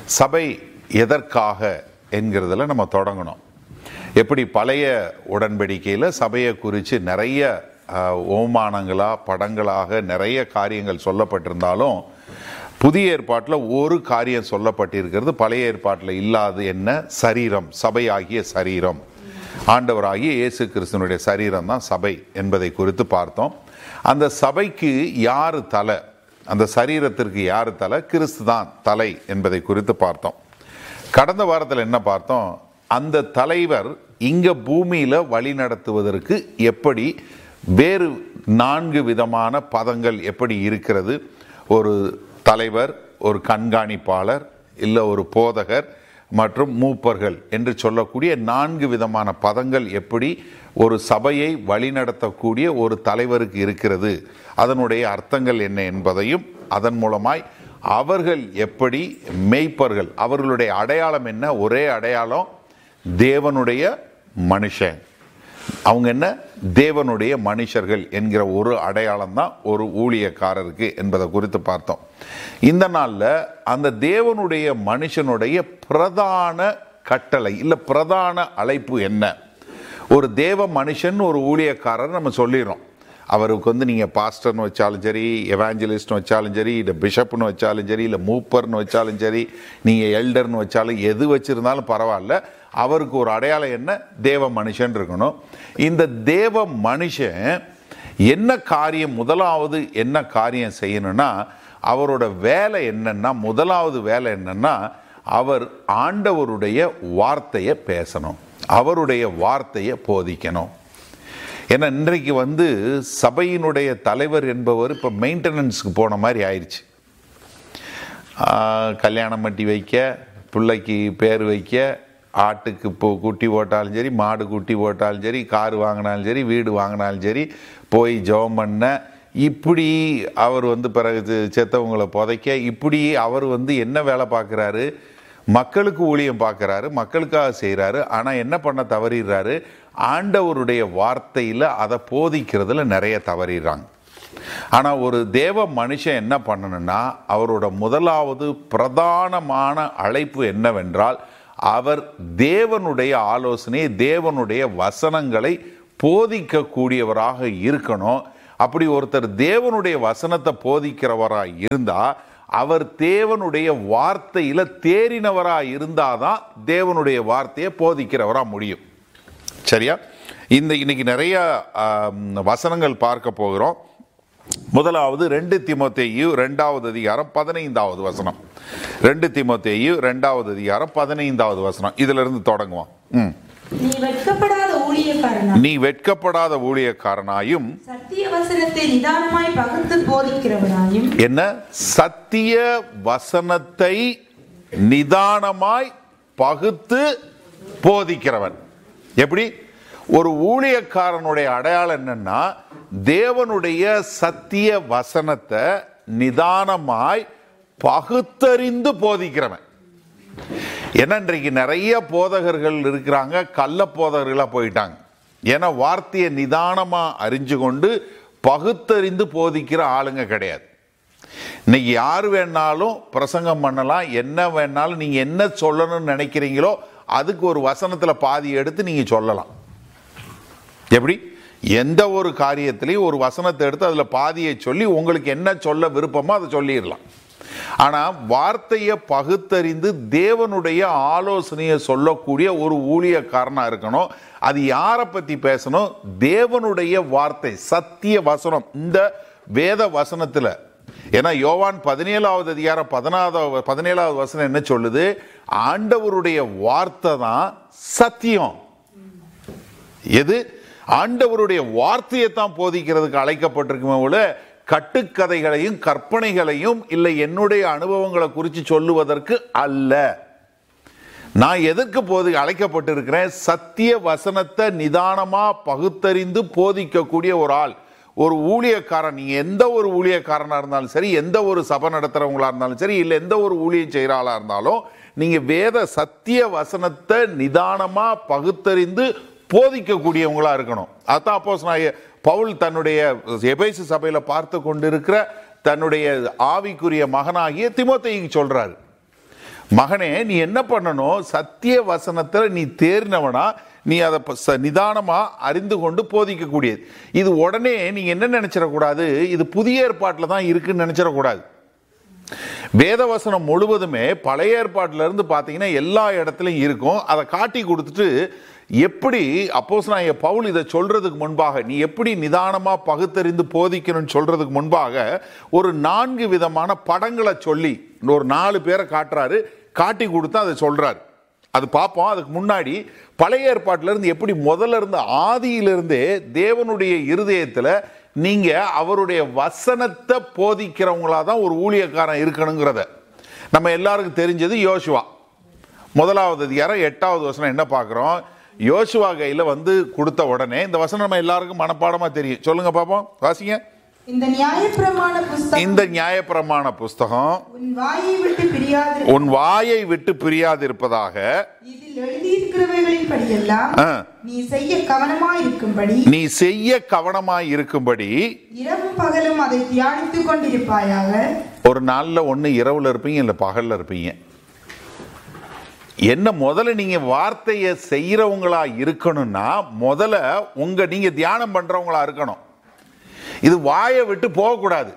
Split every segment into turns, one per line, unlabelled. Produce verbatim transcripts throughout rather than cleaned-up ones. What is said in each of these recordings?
சபை எதற்காக என்கிறதுல நம்ம தொடங்கணும். எப்படி பழைய உடன்படிக்கையில் சபையை குறித்து நிறைய ஓமானங்களாக படங்களாக நிறைய காரியங்கள் சொல்லப்பட்டிருந்தாலும் புதிய ஏற்பாட்டில் ஒரு காரியம் சொல்லப்பட்டிருக்கிறது பழைய ஏற்பாட்டில் இல்லாது. என்ன? சரீரம், சபையாகிய சரீரம், ஆண்டவராகிய இயேசு கிறிஸ்துவனுடைய சரீரம் தான் சபை என்பதை குறித்து பார்த்தோம். அந்த சபைக்கு யார் தலை, அந்த சரீரத்திற்கு யார் தலை? கிறிஸ்து தான் தலை என்பதை குறித்து பார்த்தோம். கடந்த வாரத்தில் என்ன பார்த்தோம்? அந்த தலைவர் இங்கே பூமியில் வழி நடத்துவதற்கு எப்படி வேறு நான்கு விதமான பதங்கள் எப்படி இருக்கிறது. ஒரு தலைவர், ஒரு கண்காணிப்பாளர், இல்லை ஒரு போதகர் மற்றும் மூப்பர்கள் என்று சொல்லக்கூடிய நான்கு விதமான பதங்கள் எப்படி ஒரு சபையை வழிநடத்தக்கூடிய ஒரு தலைவருக்கு இருக்கிறது, அதனுடைய அர்த்தங்கள் என்ன என்பதையும், அதன் மூலமாய் அவர்கள் எப்படி மெய்ப்பர்கள், அவர்களுடைய அடையாளம் என்ன? ஒரே அடையாளம், தேவனுடைய மனுஷன். அவங்க என்ன? தேவனுடைய மனுஷர்கள் என்கிற ஒரு அடையாளம் தான் ஒரு ஊழியக்காரருக்கு என்பதை குறித்து பார்த்தோம். இந்த நாளில் அந்த தேவனுடைய மனுஷனுடைய பிரதான கட்டளை இல்லை பிரதான அழைப்பு என்ன? ஒரு தேவ மனுஷன், ஒரு ஊழியக்காரர் நம்ம சொல்லிடுறோம். அவருக்கு வந்து நீங்கள் பாஸ்டர்னு வச்சாலும் சரி, எவாஞ்சலிஸ்ட்னு வச்சாலும் சரி, இல்லை பிஷப்னு வச்சாலும் சரி, இல்லை மூப்பர்னு வச்சாலும் சரி, நீங்கள் எல்டர்னு வச்சாலும் எது வச்சுருந்தாலும் பரவாயில்ல, அவருக்கு ஒரு அடையாளம் என்ன? தேவ மனுஷன் இருக்கணும். இந்த தேவ மனுஷன் என்ன காரியம், முதலாவது என்ன காரியம் செய்யணும்னா, அவரோட வேலை என்னன்னா, முதலாவது வேலை என்னன்னா, அவர் ஆண்டவருடைய வார்த்தையை பேசணும், அவருடைய வார்த்தையை போதிக்கணும். ஏன்னா இன்றைக்கு வந்து சபையினுடைய தலைவர் என்பவர் இப்போ மெயின்டெனன்ஸுக்கு போன மாதிரி ஆயிடுச்சு. கல்யாணம் பண்ணி வைக்க, பிள்ளைக்கு பேர் வைக்க, ஆட்டுக்கு இப்போ குட்டி போட்டாலும் சரி, மாடு குட்டி போட்டாலும் சரி, கார் வாங்கினாலும் சரி, வீடு வாங்கினாலும் சரி, போய் ஜெபம் பண்ண, இப்படி அவர் வந்து பிறகு செத்தவங்களை புதைக்க, இப்படி அவர் வந்து என்ன வேலை பார்க்குறாரு? மக்களுக்கு ஊழியம் பார்க்குறாரு, மக்களுக்காக செய்கிறாரு. ஆனால் என்ன பண்ண தவறிடுறாரு? ஆண்டவருடைய வார்த்தையில் அதை போதிக்கிறதுல நிறைய தவறிடுறாங்க. ஆனால் ஒரு தேவ மனுஷன் என்ன பண்ணணும்னா, அவரோட முதலாவது பிரதானமான அழைப்பு என்னவென்றால், அவர் தேவனுடைய ஆலோசனை, தேவனுடைய வசனங்களை போதிக்கக்கூடியவராக இருக்கணும். அப்படி ஒருத்தர் தேவனுடைய வசனத்தை போதிக்கிறவராக இருந்தால், அவர் தேவனுடைய வார்த்தையில் தேறினவராக இருந்தாதான் தேவனுடைய வார்த்தையை போதிக்கிறவராக முடியும். சரியா? இந்த இன்னைக்கு நிறைய வசனங்கள் பார்க்க போகிறோம். முதலாவது ரெண்டு தீமோத்தேயு இரண்டாவது அதிகாரம் பதினைந்தாவது வசனம். ரெண்டு தீமோத்தேயு இரண்டாவது அதிகாரம் பதினைந்தாவது வசனம். இதுல இருந்து தொடங்குவோம். ம்
நீ வெட்கப்படாத ஊழியக்காரனாயும்
நீ வெட்கப்படாத ஊழியக்காரனாயும்
சத்திய வசனத்தை நிதானமாய் பகுத்து போதிக்கிறவனாயும்.
என்ன? சத்திய வசனத்தை நிதானமாய் பகுத்து போதிக்கிறவன். எப்படி? ஒரு ஊழியக்காரனுடைய அடையாளம் என்னன்னா, தேவனுடைய சத்திய வசனத்தை நிதானமாய் பகுத்தறிந்து போதிக்கிறவன். ஏன்னா இன்றைக்கு நிறைய போதகர்கள் இருக்கிறாங்க, கள்ள போதகர்களாக போயிட்டாங்க. ஏன்னா வார்த்தையை நிதானமாக அறிஞ்சு கொண்டு பகுத்தறிந்து போதிக்கிற ஆளுங்க கிடையாது. இன்னைக்கு யார் வேணாலும் பிரசங்கம் பண்ணலாம், என்ன வேணாலும் நீங்கள் என்ன சொல்லணும்னு நினைக்கிறீங்களோ அதுக்கு ஒரு வசனத்தில் பாதி எடுத்து நீங்கள் சொல்லலாம். எப்படி? எந்த ஒரு காரியத்திலையும் ஒரு வசனத்தை எடுத்து அதில் பாதியை சொல்லி உங்களுக்கு என்ன சொல்ல விருப்பமோ அதை சொல்லிடலாம். ஆனால் வார்த்தையை பகுத்தறிந்து தேவனுடைய ஆலோசனையை சொல்லக்கூடிய ஒரு ஊழியக்காரனாக இருக்கணும். அது யாரை பற்றி பேசணும்? தேவனுடைய வார்த்தை, சத்திய வசனம், இந்த வேத வசனத்தில். ஏன்னா யோவான் பதினேழாவது அதிகாரம் பதினாறாவது பதினேழாவது வசனம் என்ன சொல்லுது? ஆண்டவருடைய வார்த்தை தான் சத்தியம். எது? ஆண்டவருடைய வார்த்தையை தான் போதிக்கிறதுக்கு அழைக்கப்பட்டிருக்குமே போல கட்டுக்கதைகளையும் கற்பனைகளையும் இல்லை என்னுடைய அனுபவங்களை குறித்து சொல்லுவதற்கு அல்ல. நான் எதற்கு போது அழைக்கப்பட்டிருக்கிறேன்? சத்திய வசனத்தை நிதானமா பகுத்தறிந்து போதிக்கக்கூடிய ஒரு ஆள், ஒரு ஊழியக்காரன். நீங்க எந்த ஒரு ஊழியக்காரனா இருந்தாலும் சரி, எந்த ஒரு சபை நடத்துறவங்களா இருந்தாலும் சரி, இல்லை எந்த ஒரு ஊழியம் செய்கிற ஆளா இருந்தாலும், நீங்க வேத சத்திய வசனத்தை நிதானமா பகுத்தறிந்து போதிக்கக்கூடியவங்களா இருக்கணும். அதான் அப்போஸ்தலனாகிய பவுல் தன்னுடைய எபேசு சபையில பார்த்து கொண்டிருக்கிற தன்னுடைய ஆவிக்குரிய மகனாகிய தீமோத்தேயுக்கு சொல்றாரு. மகனே, நீ என்ன பண்ணணும்? சத்திய வசனத்துல நீ தேர்னவனா நீ அதை நிதானமா அறிந்து கொண்டு போதிக்க கூடியது. இது உடனே நீங்க என்ன நினைச்சிடக்கூடாது, இது புதிய ஏற்பாட்டில் தான் இருக்குன்னு நினைச்சிடக்கூடாது. வேதவசனம் முழுவதுமே பழைய ஏற்பாட்டில இருந்து பார்த்தீங்கன்னா எல்லா இடத்துலையும் இருக்கும். அதை காட்டி கொடுத்துட்டு எப்படி அப்போஸ்தலனாகிய பவுல் இதை சொல்றதுக்கு முன்பாக நீ எப்படி நிதானமா பகுத்தறிந்து போதிக்கணும்னு சொல்றதுக்கு முன்பாக ஒரு நான்கு விதமான படங்களை சொல்லி ஒரு நாலு பேரை காட்டுறாரு, காட்டி கொடுத்து அதை சொல்றாரு. அது பார்ப்போம். அதுக்கு முன்னாடி பழைய ஏற்பாட்டில இருந்து எப்படி முதல்ல இருந்து ஆதியிலிருந்தே தேவனுடைய இருதயத்துல நீங்க அவருடைய வசனத்தை போதிக்கிறவங்களா தான் ஒரு ஊழியக்காரன் இருக்கணுங்கிறத நம்ம எல்லாருக்கும் தெரிஞ்சது. யோசுவா முதலாவது அதிகாரம் எட்டாவது வசனம் என்ன பார்க்கிறோம்? யோசுவா கையில வந்து கொடுத்த உடனே இந்த வசனம் நம்ம எல்லாருக்கும் மனப்பாடமா தெரியும். சொல்லுங்க பாப்போம், வாசிங்க.
இந்த நியாயப்பிரமாண புஸ்தகம்
இந்த நியாயப்பிரமாண புஸ்தகம்
உன் வாயை விட்டு பிரியாது
உன் வாயை விட்டு பிரியாதிருப்பதாக
இதில் எழுதியிருக்கிறவைகளின்படியெல்லாம் நீ செய்ய கவனமாய் இருக்கும்படி
நீ செய்ய கவனமாய் இருக்கும்படி
இரவும் பகலும் அதை தியானித்துக் கொண்டிருப்பாயாக.
ஒரு நாள்ல ஒண்ணு இரவுல இருப்பீங்க, இல்ல பகல்ல இருப்பீங்க. என்ன முதல்ல நீங்க வார்த்தையை செய்யறவங்களா இருக்கணும்னா முதல்ல உங்க நீங்க தியானம் பண்றவங்களா இருக்கணும். இது வாயை விட்டு போகக்கூடாது.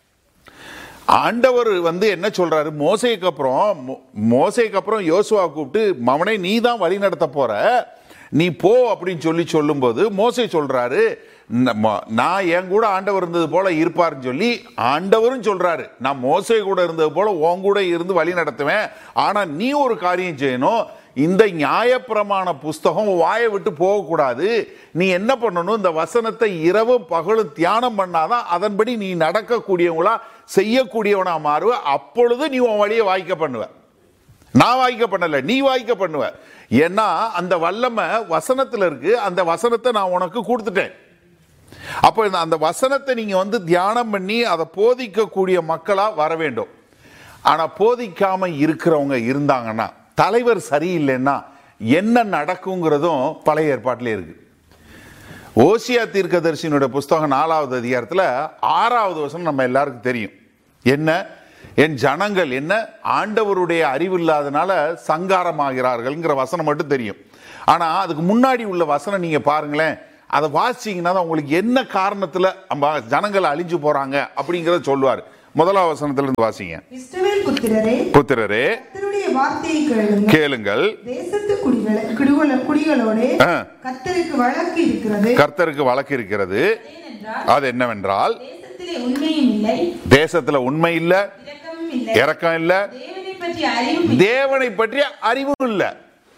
ஆண்டவர் வந்து என்ன சொல்றாரு? மோசேக்கு அப்புறம் மோசேக்கு அப்புறம் யோசுவா கூப்பிட்டு மவனே நீ தான் வழி நடத்த போற, நீ போ அப்படின்னு சொல்லி சொல்லும் போது மோசே சொல்றாரு, நான் என் கூட ஆண்டவர் இருந்தது போல இருப்பாருன்னு சொல்லி ஆண்டவரும் சொல்றாரு, நான் மோசே கூட இருந்தது போல உன் கூட இருந்து வழி நடத்துவேன். ஆனா நீ ஒரு காரியம் செய்யணும், இந்த நியாயப்பிரமாண புஸ்தகம் வாயை விட்டு போகக்கூடாது. நீ என்ன பண்ணணும்? இந்த வசனத்தை இரவும் பகலும் தியானம் பண்ணாதான் அதன்படி நீ நடக்கக்கூடியவங்களா செய்யக்கூடியவனா மாறுவ. அப்பொழுது நீ உன் வழியை வாய்க்க பண்ணுவ. நான் வாய்க்க பண்ணல, நீ வாய்க்க பண்ணுவ. ஏன்னா அந்த வல்லமை வசனத்துல இருக்கு. அந்த வசனத்தை நான் உனக்கு கொடுத்துட்டேன். அப்போ அந்த வசனத்தை நீங்க வந்து தியானம் பண்ணி அதை போதிக்கக்கூடிய மக்களா வர வேண்டும். ஆனா போதிக்காம இருக்கிறவங்க இருந்தாங்கன்னா, தலைவர் சரியில்லைன்னா என்ன நடக்குங்கிறதும் பழைய ஏற்பாட்டிலே இருக்கு. ஓசியா தீர்க்கதரிசியினுடைய புஸ்தகம் நாலாவது அதிகாரத்துல ஆறாவது வசனம் நம்ம எல்லாருக்கும் தெரியும். என்ன? என் ஜனங்கள் என்ன ஆண்டவருடைய அறிவு இல்லாதனால சங்காரமாகிறார்கள்ங்கிற வசனம் மட்டும் தெரியும். ஆனா அதுக்கு முன்னாடி உள்ள வசனம் நீங்க பாருங்களேன், அதை வாசிச்சீங்கன்னா தான் உங்களுக்கு என்ன காரணத்துல ஜனங்கள் அழிஞ்சு போறாங்க அப்படிங்கறத சொல்லுவார். முதலாவது வசனத்துல இருந்து வாசிங்க.
இஸ்ரவேல் புத்திரரே
புத்திரரே
கர்த்தருடைய வார்த்தையை கேளுங்கள்
கேளுங்கள்
தேசத்து குடிகள குடிகளோடு கர்த்தருக்கு வழக்கு இருக்கிறது
கர்த்தருக்கு வழக்கு இருக்கிறது. அது என்னவென்றால்
தேசத்திலே உண்மையும் இல்லை,
தேசத்துல உண்மை இல்ல,
இரக்கமும் இல்லை,
இரக்கம் இல்ல,
தேவனை பற்றி அறிவும்
தேவனை பற்றிய அறிவும் இல்ல.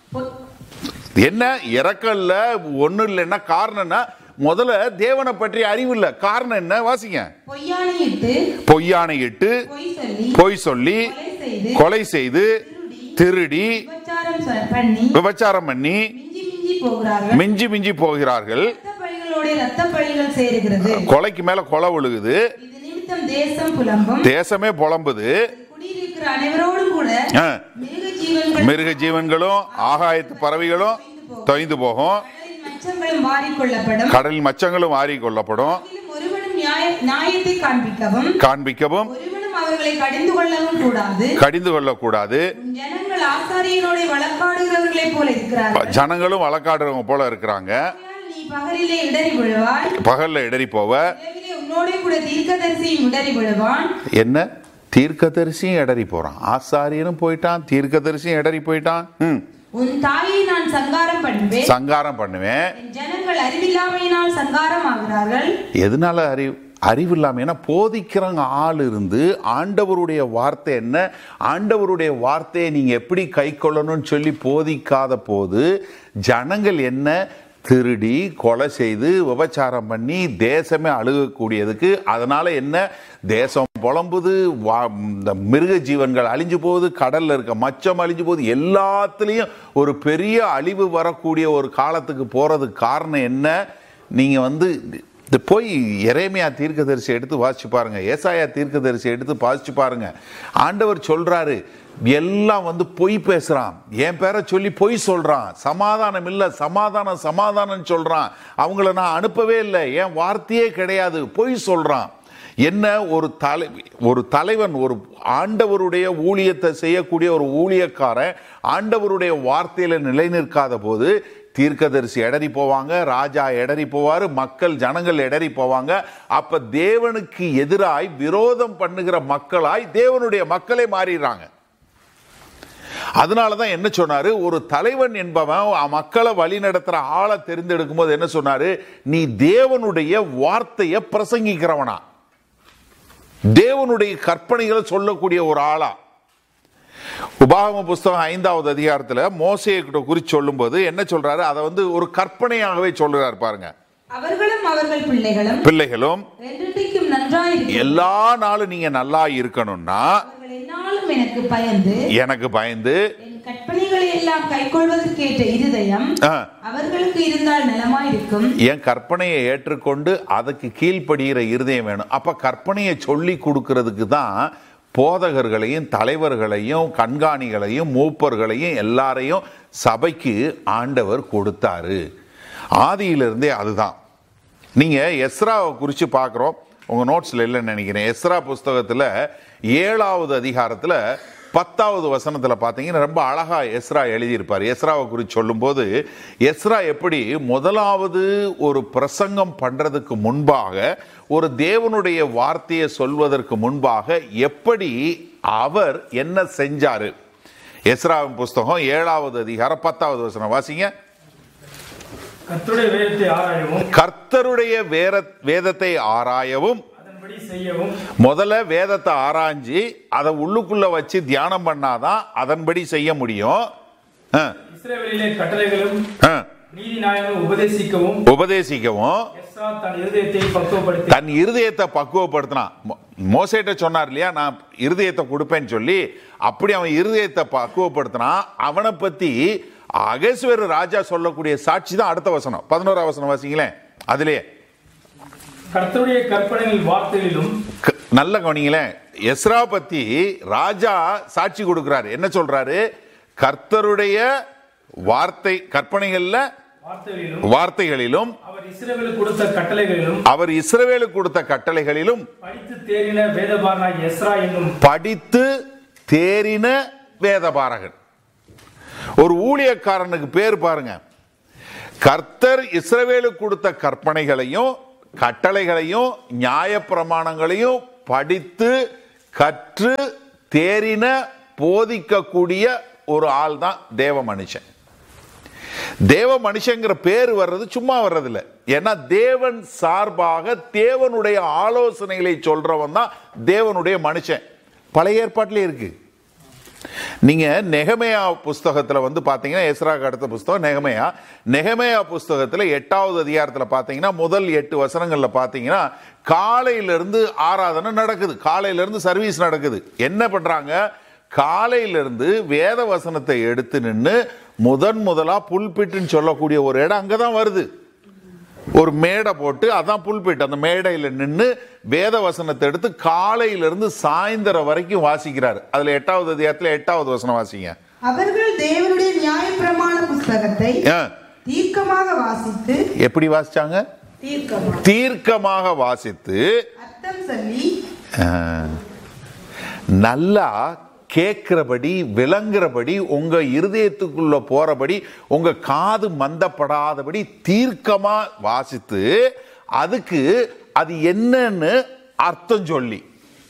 என்ன இரக்கம் இல்ல, ஒண்ணு இல்லைன்னா காரணம்னா முதல்ல தேவனை பற்றி அறிவு இல்ல. காரணம் என்ன? வாசிங்க.
பொய்யானையிட்டு
பொய்யானையிட்டு பொய் சொல்லி கொலை செய்து திருடி விபச்சாரம் பண்ணி மிஞ்சி மிஞ்சி போகிறார்கள். கொலைக்கு மேல கொலை விழுகுது, தேசமே புலம்புது. மிருக ஜீவன்களும் ஆகாயத்து பறவைகளும் தொய்ந்து போகும், கடலில் மச்சங்களும் வாரி கொள்ளப்படும். காண்பிக்கவும் கடிந்து கொள்ளக்கூடாது. ஜனங்களும் வழக்காடுறவங்க போல இருக்கிறாங்க. பகல்ல இடறி போவ. என்ன? தீர்க்கதரிசியும் இடறி போறான், ஆசாரியனும் போயிட்டான், தீர்க்கதரிசியும் இடறி போயிட்டான்.
உன் தாயை நான் சங்காரம் பண்ணுவேன்
சங்காரம் பண்ணுவேன்
ஜனங்கள் அறிவில்லாமையினால் சங்காரம் ஆகிறார்கள்.
எதனால அறிவு அறிவு இல்லாம? ஏன்னா போதிக்கிறவங்க ஆள் இருந்து ஆண்டவருடைய வார்த்தை என்ன, ஆண்டவருடைய வார்த்தையை நீங்க எப்படி கை கொள்ளணும்னு சொல்லி போதிக்காத போது ஜனங்கள் என்ன திருடி கொலை செய்து விபச்சாரம் பண்ணி தேசமே அழுகக்கூடியதுக்கு. அதனால என்ன? தேசம் புலம்புது, இந்த மிருக ஜீவன்கள் அழிஞ்சு போகுது, கடல்ல இருக்க மச்சம் அழிஞ்சு போகுது, எல்லாத்துலேயும் ஒரு பெரிய அழிவு வரக்கூடிய ஒரு காலத்துக்கு போறதுக்கு காரணம் என்ன? நீங்க வந்து போய் எரேமியா தீர்க்கதரிசி எடுத்து வாசிச்சு பாருங்க, ஏசாயா தீர்க்கதரிசி எடுத்து வாசிச்சு பாருங்க. ஆண்டவர் சொல்றாரு, எல்லாம் வந்து பொய் பேசுறான், என் பேரை சொல்லி பொய் சொல்றான், சமாதானம் இல்லை, சமாதானம் சமாதானம் சொல்றான், அவங்கள நான் அனுப்பவே இல்லை, என் வார்த்தையே கிடையாது, பொய் சொல்றான். என்ன ஒரு தலை ஒரு தலைவன், ஒரு ஆண்டவருடைய ஊழியத்தை செய்யக்கூடிய ஒரு ஊழியக்காரன் ஆண்டவருடைய வார்த்தையில நிலை நிற்காத போது தீர்க்கதரிசி எடறி போவாங்க, ராஜா எடறி போவாரு, மக்கள் ஜனங்கள் எடறி போவாங்க. அப்ப தேவனுக்கு எதிராய் விரோதம் பண்ணுகிற மக்களாய் தேவனுடைய மக்களே மாறிடுறாங்க. அதனாலதான் என்ன சொன்னாரு, ஒரு தலைவன் என்பவன் மக்களை வழி நடத்துற ஆளை தெரிந்தெடுக்கும் போது என்ன சொன்னாரு, நீ தேவனுடைய வார்த்தையை பிரசங்கிக்கிறவனா, தேவனுடைய கற்பனைகளை சொல்லக்கூடிய ஒரு ஆளா. உபாகம புஸ்தகம் ஐந்தாவது அதிகாரத்துல மோசேயை குறித்து சொல்லும் போது என்ன சொல்றாரு, அதை வந்து ஒரு கற்பனையாகவே சொல்றாரு பாருங்க.
அவர்களும் அவர்கள் பிள்ளைகளும்
பிள்ளைகளும்
என்றென்றைக்கும் நன்றாயிருக்க
எல்லா நாளும் நீங்க நல்லா இருக்கணும்னா
அவர்கள் எந்நாளும் எனக்கு பயந்து
எனக்கு பயந்து
என் கற்பனைகளை எல்லாம் கைக்கொள்வதற்கேற்ற இருதயம் அவர்களுக்கு இருந்தால் நலமாயிருக்கும்.
என் கற்பனையை ஏற்றுக்கொண்டு அதுக்கு கீழ்ப்படுகிற இருதயம் வேணும். அப்ப கற்பனையை சொல்லி கொடுக்கறதுக்கு தான் போதகர்களையும் தலைவர்களையும் கண்காணிகளையும் மூப்பர்களையும் எல்லாரையும் சபைக்கு ஆண்டவர் கொடுத்தாரு. ஆதியிலிருந்தே அதுதான். நீங்க எஸ்ராவை குறித்து பார்க்குறோம், உங்க நோட்ஸ்ல இல்லைன்னு நினைக்கிறேன். எஸ்ரா புஸ்தகத்துல ஏழாவது அதிகாரத்துல பத்தாவது வசனத்துல பார்த்தீங்கன்னா ரொம்ப அழகா எஸ்ரா எழுதியிருப்பார். எஸ்ராவை குறித்து சொல்லும் போது எஸ்ரா எப்படி முதலாவது ஒரு பிரசங்கம் பண்றதுக்கு முன்பாக, ஒரு தேவனுடைய வார்த்தையை சொல்வதற்கு முன்பாக எப்படி அவர் என்ன செஞ்சாரு. எஸ்ராவின் புஸ்தகம் ஏழாவது அதிகாரம் பத்தாவது வசனம் வாசிங்க.
கர்த்தருடைய வேதத்தை ஆராயவும்
கர்த்தருடைய வேதத்தை ஆராயவும் முதல்ல வேதத்தை ஆராய்ஞ்சி அதை உள்ளுக்குள்ள வச்சு தியானம் பண்ணாதான் அதன்படி செய்ய முடியும்.
இஸ்ரவேலிலே கட்டளைகளும் நீதி நியாயங்களும் உபதேசிக்கவும்
உபதேசிக்கவும் தன் இருதயத்தை பக்குவப்படுத்தினான். மோசேட்ட சொன்னார் இல்லையா, நான் இருதயத்தை கொடுப்பேன்னு சொல்லி, அப்படி அவன் இருதயத்தை பக்குவப்படுத்தினான். அவனை பத்தி அகஸ்வேரு ராஜா சொல்லக்கூடிய சாட்சி தான் அடுத்த வசனம், பதினோராம் வசனம் வாசிங்களேன். அதுலயே
கர்த்தருடைய கற்பனைகள் வார்த்தைகளிலும்
நல்ல கவனிங்களேன். எஸ்ரா பத்தி ராஜா சாட்சி கொடுக்கிறாரு. என்ன சொல்றாரு, கர்த்தருடைய வார்த்தை கற்பனைகள்ல வார்த்தைகளிலும்
அவர் இஸ்ரவேலுக்கு கொடுத்த கட்டளைகளிலும்
அவர் இஸ்ரவேலுக்கு கொடுத்த கட்டளைகளிலும்
படித்து தேறின வேதபாரகன் எஸ்ரா என்னும்
படித்து தேறின வேதபாரகன். ஒரு ஊழியக்காரனுக்கு பேர் பாருங்க. கர்த்தர் இஸ்ரவேலுக்கு கொடுத்த கற்பனைகளையும் கட்டளைகளையும் நியாயப்பிரமாணங்களையும் படித்து கற்று தேறின போதிக்கக்கூடிய ஒரு ஆள் தான் தேவ மனுஷன். தேவ மனுஷங்கிற பேர் வர்றது சும்மா வர்றதில்லை. ஏன்னா தேவன் சார்பாக தேவனுடைய ஆலோசனைகளை சொல்றவன் தான் தேவனுடைய மனுஷன். பழைய ஏற்பாட்டிலே இருக்கு. நீங்க நெகமேயா புஸ்தகத்துல வந்து பாத்தீங்கன்னா, எஸ்ராக்கு அடுத்த புஸ்தகம் நெகமேயா. நெகமேயா புஸ்தகத்துல எட்டாவது அதிகாரத்துல பாத்தீங்கன்னா முதல் எட்டு வசனங்கள்ல பாத்தீங்கன்னா காலையில இருந்து ஆராதனை நடக்குது, காலையில இருந்து சர்வீஸ் நடக்குது. என்ன பண்றாங்க, காலையில இருந்து வேத வசனத்தை எடுத்து நின்று முதன் முதலா புல்பிட்டுன்னு சொல்லக்கூடிய ஒரு இடம் அங்கதான் வருது. ஒரு மேடை போட்டு அதான் புல்பிட். அந்த மேடையில் நின்று வேத வசனத்தை எடுத்து காலையிலிருந்து சாயந்தரம் வரைக்கும் வாசிக்கிறார். அதுல எட்டாவது அதிகாரத்துல எட்டாவது வசனம் வாசிங்க.
அவர்கள் தேவனுடைய நியாயப்பிரமாண புஸ்தகத்தை தீர்க்கமாக வாசித்து, எப்படி வாசிச்சாங்க, தீர்க்கமாக வாசித்து அர்த்தம் சொல்லி
நல்லா கேட்கிறபடி விளங்குறபடி உங்க இருதயத்துக்குள்ள போறபடி உங்க காது மந்தப்படாதபடி தீர்க்கமா வாசித்து அதுக்கு அது என்னன்னு அர்த்தம் சொல்லி,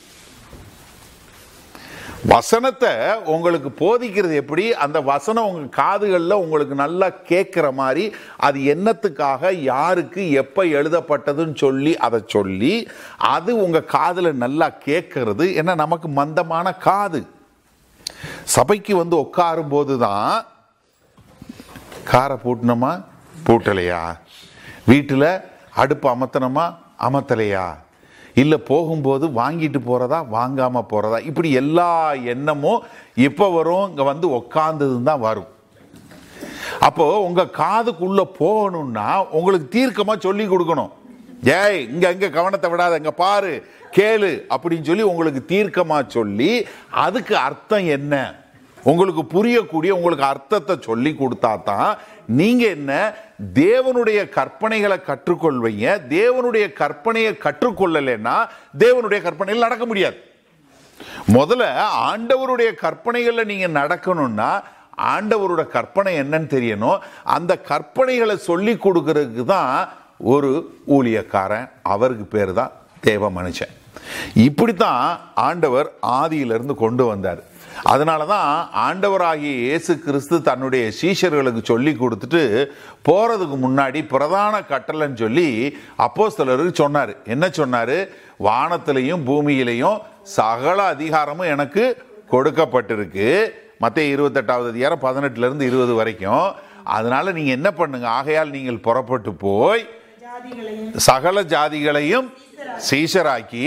வசனத்தை உங்களுக்கு போதிக்கிறது எப்படி, அந்த வசனம் உங்க காதுகள்ல உங்களுக்கு நல்லா கேட்கிற மாதிரி அது என்னத்துக்காக யாருக்கு எப்ப எழுதப்பட்டதுன்னு சொல்லி அதை சொல்லி அது உங்க காதுல நல்லா கேட்கறது. ஏன்னா நமக்கு மந்தமான காது. சபைக்கு வந்து உட்காரும் போதுதான் காரை பூட்டணுமா பூட்டலையா, வீட்டுல அடுப்பு அமர்த்தணுமா அமர்த்தலையா, இல்ல போகும்போது வாங்கிட்டு போறதா வாங்காம போறதா, இப்படி எல்லா எண்ணமும் இப்ப வரும், இங்க வந்து உட்கார்ந்ததுன்னு தான் வரும். அப்போ உங்க காதுக்குள்ள போகணும்னா உங்களுக்கு தீர்க்கமா சொல்லி கொடுக்கணும். ஏய் இங்க இங்க கவனத்தை விடாத, இங்க பாரு கேளு அப்படின்னு சொல்லி உங்களுக்கு தீர்க்கமா சொல்லி அதுக்கு அர்த்தம் என்ன உங்களுக்கு புரியக்கூடிய, உங்களுக்கு அர்த்தத்தை சொல்லி கொடுத்தா தான் நீங்க என்ன தேவனுடைய கற்பனைகளை கற்றுக்கொள்வீங்க. தேவனுடைய கற்பனையை கற்றுக்கொள்ளலைன்னா தேவனுடைய கற்பனையில் நடக்க முடியாது. முதல்ல ஆண்டவருடைய கற்பனைகள்ல நீங்க நடக்கணும்னா ஆண்டவரோட கற்பனை என்னன்னு தெரியணும். அந்த கற்பனைகளை சொல்லி கொடுக்கறதுக்கு தான் ஒரு ஊழியக்காரன், அவருக்கு பேர் தான் தேவ மனுஷன். இப்படித்தான் ஆண்டவர் ஆதியிலிருந்து கொண்டு வந்தார். அதனால தான் ஆண்டவராகிய இயேசு கிறிஸ்து தன்னுடைய சீஷர்களுக்கு சொல்லி கொடுத்துட்டு போறதுக்கு முன்னாடி பிரதான கட்டளைன்னு சொல்லி அப்போஸ்தலருக்கு சொன்னார். என்ன சொன்னாரு? வானத்திலையும் பூமியிலையும் சகல அதிகாரமும் எனக்கு கொடுக்கப்பட்டிருக்கு. மத்தேயு இருபத்தெட்டாவது அதிகாரம் பதினெட்டுல இருந்து இருபது வரைக்கும். அதனால நீங்க என்ன பண்ணுங்க, ஆகையால் நீங்கள் புறப்பட்டு போய் சகல ஜாதிகளையும் சீஷராக்கி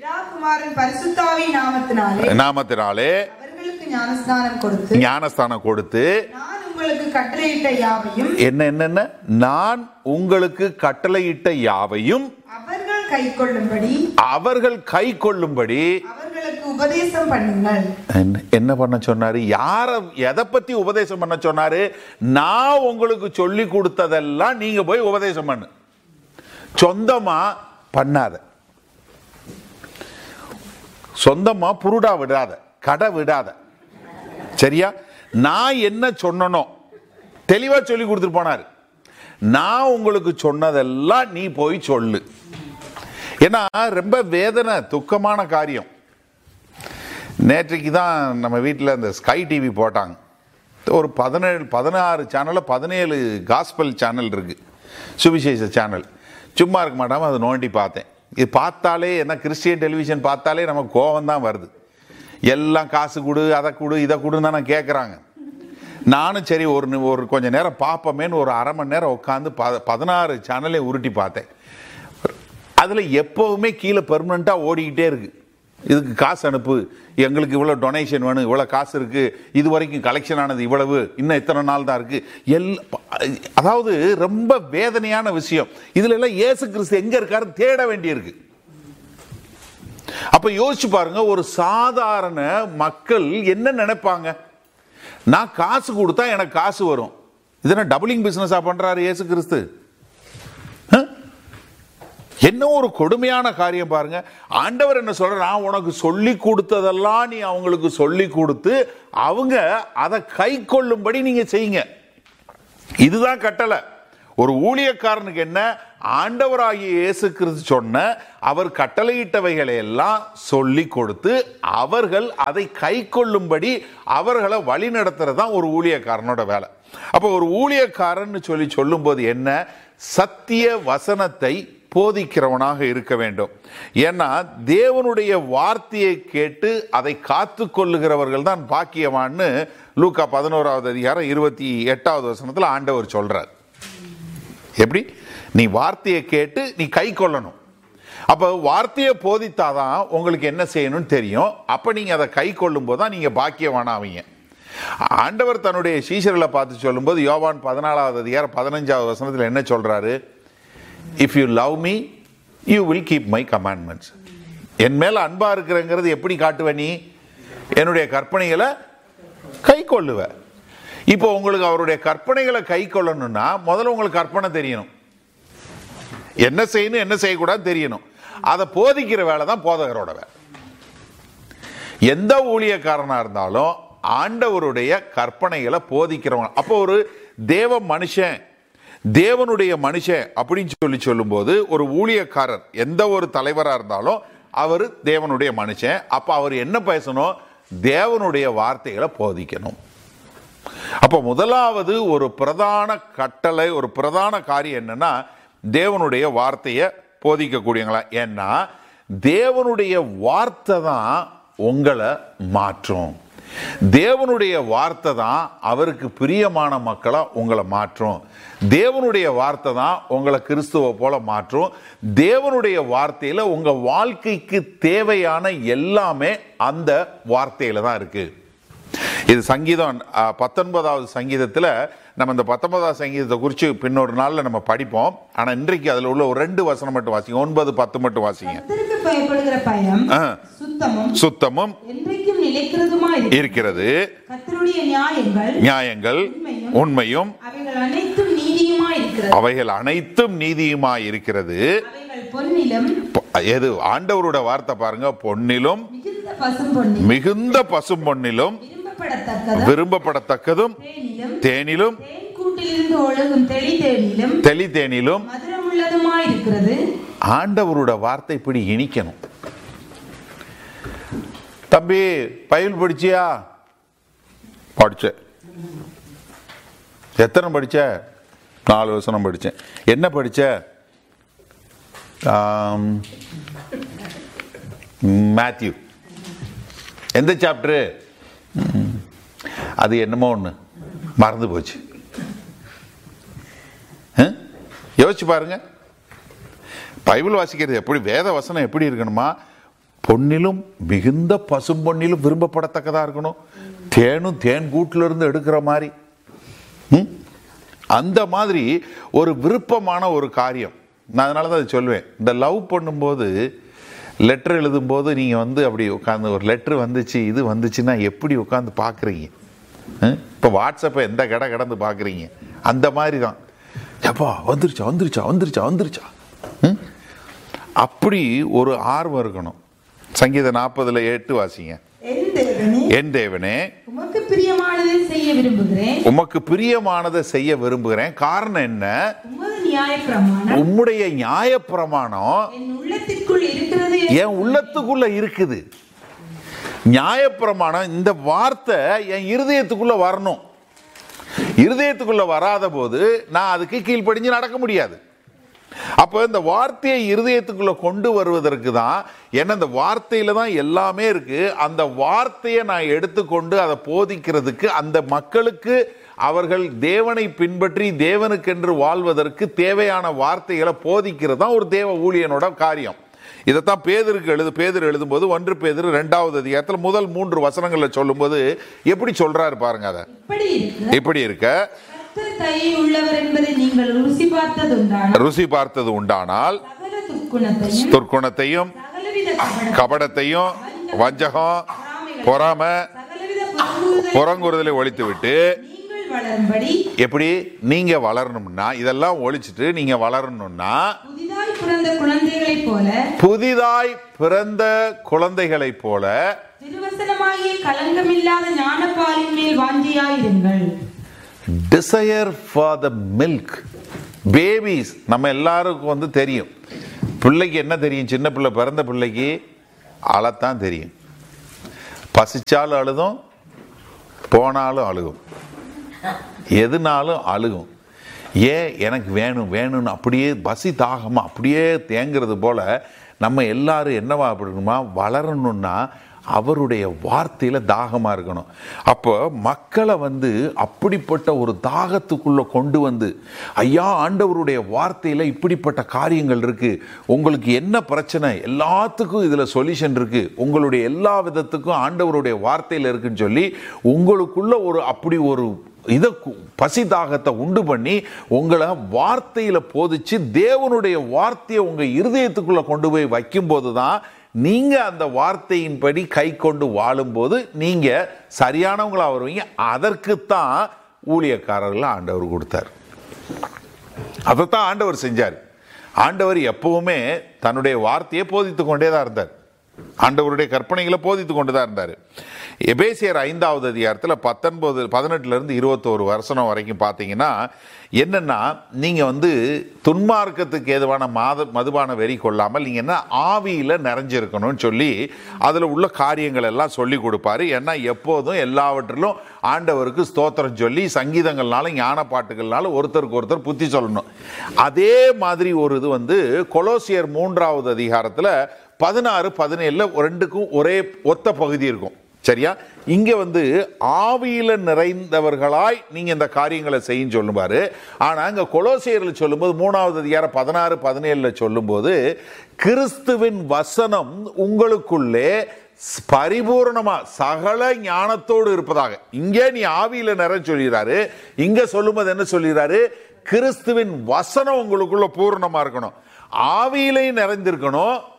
நாமத்தினாலே
ஞானஸ்நானம் கொடுத்து
ஞானஸ்தானம் கொடுத்து
நான் உங்களுக்கு கட்டளையிட்ட யாவையும்
என்ன என்னென்ன நான் உங்களுக்கு கட்டளையிட்ட யாவையும்
அவர்கள் கைக்கொள்ளும்படி
அவர்கள் கைக்கொள்ளும்படி
அவர்களுக்கு உபதேசம் பண்ணுங்கள்.
என்ன பண்ண சொன்னாரு? யார எதை பத்தி உபதேசம் பண்ண சொன்னாரு? நான் உங்களுக்கு சொல்லி கொடுத்ததெல்லாம் நீங்க போய் உபதேசம் பண்ணு, சொந்தமா பண்ணாத, சொந்தமா புருடா விடாத, கடை விடாத. சரியா? நான் என்ன சொன்னனோ தெளிவா சொல்லி கொடுத்துட்டு போனாரு. நான் உங்களுக்கு சொன்னதெல்லாம் நீ போய் சொல்லு. ஏன்னா ரொம்ப வேதனை, துக்கமான காரியம். நேற்றைக்கு தான் நம்ம வீட்டில் அந்த ஸ்கை டிவி போட்டாங்க. ஒரு பதினேழு பதினாறு சேனலில் பதினேழு காஸ்பல் சேனல் இருக்கு, சுவிசேஷ சேனல். சும்மா இருக்க மாட்டாமல் அதை நோண்டி பார்த்தேன். இது பார்த்தாலே என்ன, கிறிஸ்டியன் டெலிவிஷன் பார்த்தாலே நமக்கு கோபம் தான் வருது. எல்லாம் காசு கொடு, அதை கொடு, இதை கொடுன்னு தான் கேட்குறாங்க. நானும் சரி ஒரு ஒரு கொஞ்சம் நேரம் பார்ப்போமேன்னு ஒரு அரை மணி நேரம் உட்காந்து ப பதினாறு சேனலையும் உருட்டி பார்த்தேன். அதில் எப்போவுமே கீழே பெர்மனண்ட்டாக ஓடிக்கிட்டே இருக்கு, இதுக்கு காசு அனுப்பு, எங்களுக்கு இவ்வளோ டொனேஷன் வேணும், இவ்வளோ காசு இருக்குது, இது வரைக்கும் கலெக்ஷன் ஆனது இவ்வளவு, இன்னும் எத்தனை நாள் தான் இருக்குது. எல்லா அதாவது ரொம்ப வேதனையான விஷயம். இதுல எல்லாம் இயேசு கிறிஸ்து எங்க இருக்காரு தேட வேண்டியிருக்கு. அப்ப யோசிச்சு பாருங்க, ஒரு சாதாரண மக்கள் என்ன நினைப்பாங்க? நான் காசு கொடுத்தா எனக்கு காசு வரும். இதென்ன டபுளிங் பிசினஸா பண்றாரு இயேசு கிறிஸ்து? என்ன ஒரு கொடுமையான காரியம் பாருங்க. ஆண்டவர் என்ன சொல்ற, நான் உனக்கு சொல்லி கொடுத்ததெல்லாம் நீ அவங்களுக்கு சொல்லி கொடுத்து அவங்க அதை கை கொள்ளும்படி நீங்க செய்யுங்க. இதுதான் கட்டளை. ஒரு ஊழியக்காரனுக்கு என்ன, ஆண்டவராகிய இயேசு கிறிஸ்து சொன்ன அவர் கட்டளையிட்டவைகளை எல்லாம் சொல்லி கொடுத்து அவர்கள் அதை கை கொள்ளும்படி அவர்களை வழி நடத்துறது தான் ஒரு ஊழியக்காரனோட வேலை. அப்போ ஒரு ஊழியக்காரன் சொல்லி சொல்லும் போது என்ன, சத்திய வசனத்தை போதிக்கிறவனாக இருக்க வேண்டும். ஏன்னா தேவனுடைய வார்த்தையை கேட்டு அதை காத்து கொள்ளுகிறவர்கள் தான் பாக்கியவான்னு லூக்கா பதினோராவது அதிகாரம் இருபத்தி எட்டாவது வசனத்தில் ஆண்டவர் சொல்றார். எப்படி? நீ வார்த்தையை கேட்டு நீ கை கொள்ளணும். அப்ப வார்த்தையை போதித்தாதான் உங்களுக்கு என்ன செய்யணும்னு தெரியும். அப்ப நீங்க அதை கை கொள்ளும் போது தான் நீங்க பாக்கியவானாவீங்க. ஆண்டவர் தன்னுடைய சீஷர்களை பார்த்து சொல்லும் போது யோவான் பதினாலாவது அதிகாரம் பதினஞ்சாவது வசனத்தில் என்ன சொல்றாரு? If you love me, you will keep my commandments. என் மேல அன்பா இருக்கிறங்கிறது எப்படி காட்டுவ? நீ என்னுடைய கற்பனைகளை கை கொள்ளுவ. இப்போ உங்களுக்கு அவருடைய கற்பனைகளை கை கொள்ளணும்னா முதல்ல உங்களுக்கு கற்பனை தெரியணும், என்ன செய்யணும் என்ன செய்யக்கூடாது தெரியணும். அதை போதிக்கிற வேலை தான் போதகரோட வேலை. எந்த ஊழியக்காரனா இருந்தாலும் ஆண்டவருடைய கற்பனைகளை போதிக்கிறவங்க. அப்போ ஒரு தேவ மனுஷன், தேவனுடைய மனுஷன் அப்படின்னு சொல்லி சொல்லும் போது ஒரு ஊழியக்காரர் எந்த ஒரு தலைவராக இருந்தாலும் அவர் தேவனுடைய மனுஷன். அப்ப அவர் என்ன பேசணும்? தேவனுடைய வார்த்தைகளை போதிக்கணும். அப்ப முதலாவது ஒரு பிரதான கட்டளை, ஒரு பிரதான காரியம் என்னன்னா தேவனுடைய வார்த்தையை போதிக்கக்கூடியங்களா. ஏன்னா தேவனுடைய வார்த்தை தான் உங்களை மாற்றும். தேவனுடைய வார்த்தை தான் அவருக்கு பிரியமான மக்களா உங்களை மாற்றும். தேவனுடைய வார்த்தை தான் உங்களை கிறிஸ்துவ போல மாற்றும். தேவனுடைய வார்த்தையில உங்க வாழ்க்கைக்கு தேவையான எல்லாமே அந்த வார்த்தையில தான் இருக்கு. இது சங்கீதம் பத்தொன்பதாவது சங்கீதத்துல நம்ம இந்த பத்தொன்பதாவது சங்கீதத்தை குறித்து பின்னொரு நாள்ல நம்ம படிப்போம். ஆனா இன்றைக்கு அதுல உள்ள ஒரு ரெண்டு வசனம் மட்டும் வாசிங்க, ஒன்பது பத்து மட்டும் வாசிங்க.
பயப்படுகிற பயம்
ஆ,
சுத்தமும்
சுத்தமும்
என்றைக்கும் நிலைக்கிறதுமா
இருக்கிறது.
கர்த்தருடைய நியாயங்கள்
நியாயங்கள் உண்மையும்
அவைகள் அனைத்தும் நீதியுமா இருக்கிறது.
அவைகள் அனைத்தும் நீதியுமாய் இருக்கிறது.
அவைகள் பொன்னிலும்
பொ- எது ஆண்டவரோட வார்த்தை பாருங்க, பொன்னிலும்
மிகுந்த பசும் பொன்னிலும்
மிகுந்த பசும் பொன்னிலும்
விரும்பப்படத்தக்கதும்
விரும்பப்படத்தக்கதும்
தேனிலும்
தேனிலும்
தேன் கூட்டிலிருந்து ஒழுகும் தெளி தேனிலும்
தெளி தேனிலும்
மதுரமுள்ளதுமா இருக்கிறது.
ஆண்டவரோட வார்த்தை இப்படி இனிக்கணும். தம்பி பைபிள் படிச்சியா? படிச்ச. எத்தனை படிச்ச? நாலு வசனம் படிச்சேன். என்ன படிச்ச? ஆம், மேத்யூ. எந்த சாப்டரு? அது என்னமோ ஒன்று மறந்து போச்சு. ஆ? யோசிச்சு பாருங்க. பைபிள் வாசிக்கிறது எப்படி, வேத வசனம் எப்படி இருக்கணுமா? பொன்னிலும் மிகுந்த பசும் பொன்னிலும் விரும்பப்படத்தக்கதா இருக்கணும். தேனும் தேன் கூட்டில இருந்து எடுக்கிற மாதிரி, ம்? அந்த மாதிரி ஒரு விருப்பமான ஒரு காரியம். நான் அதனால தான் அதை சொல்லுவேன். இந்த லவ் பண்ணும்போது லெட்டர் எழுதும்போது நீங்கள் வந்து அப்படி உட்காந்து ஒரு லெட்ரு வந்துச்சு இது வந்துச்சுன்னா எப்படி உட்காந்து பார்க்குறீங்க? இப்போ வாட்ஸ்அப்பை எந்த கடை கடந்து பார்க்குறீங்க? அந்த மாதிரி தான். எப்பா வந்துருச்சா வந்துருச்சா வந்துருச்சா வந்துருச்சா ம்? அப்படி ஒரு ஆர்வம் இருக்கணும். சங்கீத நாற்பதுல எட்டு வாசிங்க.
என் தேவனே,
என் தேவனே,
உமக்கு பிரியமானதை செய்ய விரும்புகிறேன்.
உமக்கு பிரியமானதை செய்ய விரும்புகிறேன். காரணம் என்ன?
உமது நியாயப்பிரமாணம்
உம்முடைய நியாயப்பிரமாணம்
என் உள்ளத்திற்குள் இருக்கிறது.
என் உள்ளத்துக்குள்ள இருக்குது. நியாயப்பிரமாணம், இந்த வார்த்தை என் இருதயத்துக்குள்ள வரணும். இருதயத்துக்குள்ள வராத போது நான் அதுக்கு கீழ்ப்படிஞ்சு நடக்க முடியாது. அப்போ இந்த வார்த்தையை இருதயத்துக்குள்ள கொண்டு வருவதற்கு தான், ஏன்னா இந்த வார்த்தையில தான் எல்லாமே இருக்கு. அந்த வார்த்தையை நான் எடுத்துக்கொண்டு அதை போதிக்கிறதுக்கு, அந்த மக்களுக்கு அவர்கள் தேவனை பின்பற்றி தேவனுக்கென்று வாழ்வதற்கு தேவையான வார்த்தைகளை போதிக்கிறது தான் ஒரு தேவ ஊழியனோட காரியம். இதைத்தான் பேதுருக்கு எழுது பேதுரு எழுதும்போது ஒன்று பேதுரு இரண்டாவது அதிகாரத்தில் முதல் மூன்று வசனங்களை சொல்லும்போது எப்படி சொல்றாரு பாருங்க. அதை
இப்படி இருக்க
இப்படி இருக்க
கர்த்தர் தயை உள்ளவர் என்பதை நீங்கள் ருசி பார்த்ததுண்டானால்
ருசி பார்த்தது உண்டானால்
சகல துர்க்குணத்தையும்
துர்க்குணத்தையும்
சகலவித கபடத்தையும்
கபடத்தையும் வஞ்சகம் பொறாமை
சகலவித புறங்குறுதலையும்
புறங்குறுதலை ஒழித்து விட்டு
நீங்கள் வளரும்படி
எப்படி நீங்க வளரணும்னா, இதெல்லாம் ஒழிச்சிட்டு நீங்க வளரணும்னா
புதிதாய் பிறந்த குழந்தைகளைப் போல
புதிதாய் பிறந்த குழந்தைகளைப் போல
திருவசனமாகிய கலங்கமில்லாத ஞானப்பாலின் மேல் வாஞ்சியாயிருங்கள்.
Desire for the milk. Babies நம்ம எல்லாருக்கும் வந்து தெரியும். பிள்ளைக்கு என்ன தெரியும்? சின்ன பிள்ளை பிறந்த பிள்ளைக்கு அழத்தான் தெரியும். பசிச்சாலும் அழுதும், போனாலும் அழுகும், எதுனாலும் அழுகும். ஏன்? எனக்கு வேணும் வேணும்னு அப்படியே பசி தாகமா அப்படியே தேங்கிறது போல நம்ம எல்லாரும் என்னவா இருக்கணுமா? வளரணும்னா அவருடைய வார்த்தையில தாகமா இருக்கணும். அப்போ மக்களை வந்து அப்படிப்பட்ட ஒரு தாகத்துக்குள்ள கொண்டு வந்து, ஐயா ஆண்டவருடைய வார்த்தையில இப்படிப்பட்ட காரியங்கள் இருக்கு, உங்களுக்கு என்ன பிரச்சனை, எல்லாத்துக்கும் இதுல சொல்யூஷன் இருக்கு, உங்களுடைய எல்லா விதத்துக்கும் ஆண்டவருடைய வார்த்தையில இருக்குன்னு சொல்லி உங்களுக்குள்ள ஒரு அப்படி ஒரு இதை பசி தாகத்தை உண்டு பண்ணி உங்களை வார்த்தையில போதிச்சு தேவனுடைய வார்த்தையை உங்க இருதயத்துக்குள்ள கொண்டு போய் வைக்கும் போதுதான் நீங்க அந்த வார்த்தையின்படி கை கொண்டு வாழும்போது நீங்க சரியானவங்களா வருவீங்க. அதற்குத்தான் ஊழியக்காரர்கள் ஆண்டவர் கொடுத்தார். அதைத்தான் ஆண்டவர் செஞ்சார். ஆண்டவர் எப்பவுமே தன்னுடைய வார்த்தையை போதித்து கொண்டேதான் இருந்தார். ஆண்டவருடைய கற்பனைகளை போதித்து கொண்டுதான் இருந்தார். எபேசியர் ஐந்தாவது அதிகாரத்தில் பத்தொன்பது பதினெட்டுல இருந்து இருபத்தோரு வருஷம் வரைக்கும் பார்த்தீங்கன்னா என்னன்னா, நீங்க வந்து துன்மார்க்கத்துக்கு ஏதுவான மாத மதுபான வெறி கொள்ளாமல் நீங்க என்ன ஆவியில நிறைஞ்சிருக்கணும்னு சொல்லி அதுல உள்ள காரியங்கள் எல்லாம் சொல்லி கொடுப்பாரு. ஏன்னா எப்போதும் எல்லாவற்றிலும் ஆண்டவருக்கு ஸ்தோத்திரம் சொல்லி சங்கீதங்கள்னாலும் ஞான பாட்டுகள்னாலும் ஒருத்தருக்கு ஒருத்தர் புத்தி சொல்லணும். அதே மாதிரி ஒரு இது வந்து கொலோசியர் மூன்றாவது அதிகாரத்துல பதினாறு பதினேழுல ரெண்டுக்கும் ஒரே ஒத்த பகுதி இருக்கும். சரியா? இங்க வந்து ஆவியில நிறைந்தவர்களாய் நீங்க இந்த காரியங்களை செய்யும் சொல்லுவாரு. ஆனா இங்க கொலோசியர்ல சொல்லும்போது மூணாவது அதிகாரம் பதினாறு பதினேழுல சொல்லும்போது கிறிஸ்துவின் வசனம் உங்களுக்குள்ளே பரிபூர்ணமா சகல ஞானத்தோடு இருப்பதாக. இங்கே நீ ஆவியில நிறைய சொல்லிடுறாரு. இங்க சொல்லும்போது என்ன சொல்லிடுறாரு? கிறிஸ்துவின் வசனம் உங்களுக்குள்ள பூர்ணமா இருக்கணும். ஆவியிலையும் நிறைந்திருக்கணும்,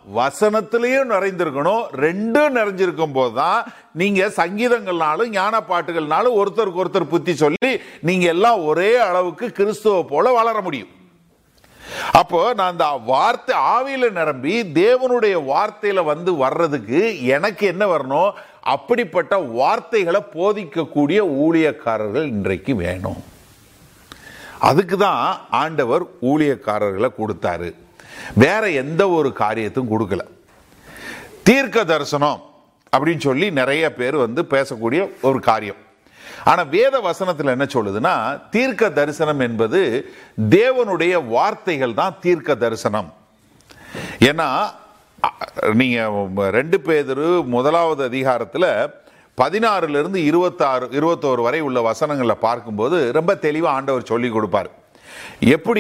வசனத்திலையும் நிறைந்திருக்கணும். ரெண்டும் நிறைஞ்சிருக்கும் போதுதான் நீங்க சங்கீதங்கள்னாலும் ஞான பாட்டுகள்னாலும் ஒருத்தருக்கு ஒருத்தர் புத்தி சொல்லி நீங்க எல்லாம் ஒரே அளவுக்கு கிறிஸ்துவ போல வளர முடியும். அப்போ நான் அந்த வார்த்தை ஆவியில நிரம்பி தேவனுடைய வார்த்தையில வந்து வர்றதுக்கு எனக்கு என்ன வரணும்? அப்படிப்பட்ட வார்த்தைகளை போதிக்கக்கூடிய ஊழியக்காரர்கள் இன்றைக்கு வேணும். அதுக்கு தான் ஆண்டவர் ஊழியக்காரர்களை கொடுத்தாரு, வேற எந்த ஒரு காரியத்தையும் கொடுக்கல. தீர்க்க தரிசனம் அப்படின்னு சொல்லி நிறைய பேர் வந்து பேசக்கூடிய ஒரு காரியம். ஆனா வேத வசனத்தில் என்ன சொல்லுதுன்னா, தீர்க்க தரிசனம் என்பது தேவனுடைய வார்த்தைகள் தான் தீர்க்க தரிசனம். ஏன்னா நீங்க ரெண்டு பேதுரு முதலாவது அதிகாரத்துல பதினாறுல இருந்து இருபத்தாறு இருபத்தோரு வரை உள்ள வசனங்களை பார்க்கும்போது ரொம்ப தெளிவா ஆண்டவர் சொல்லி கொடுப்பார். எப்படி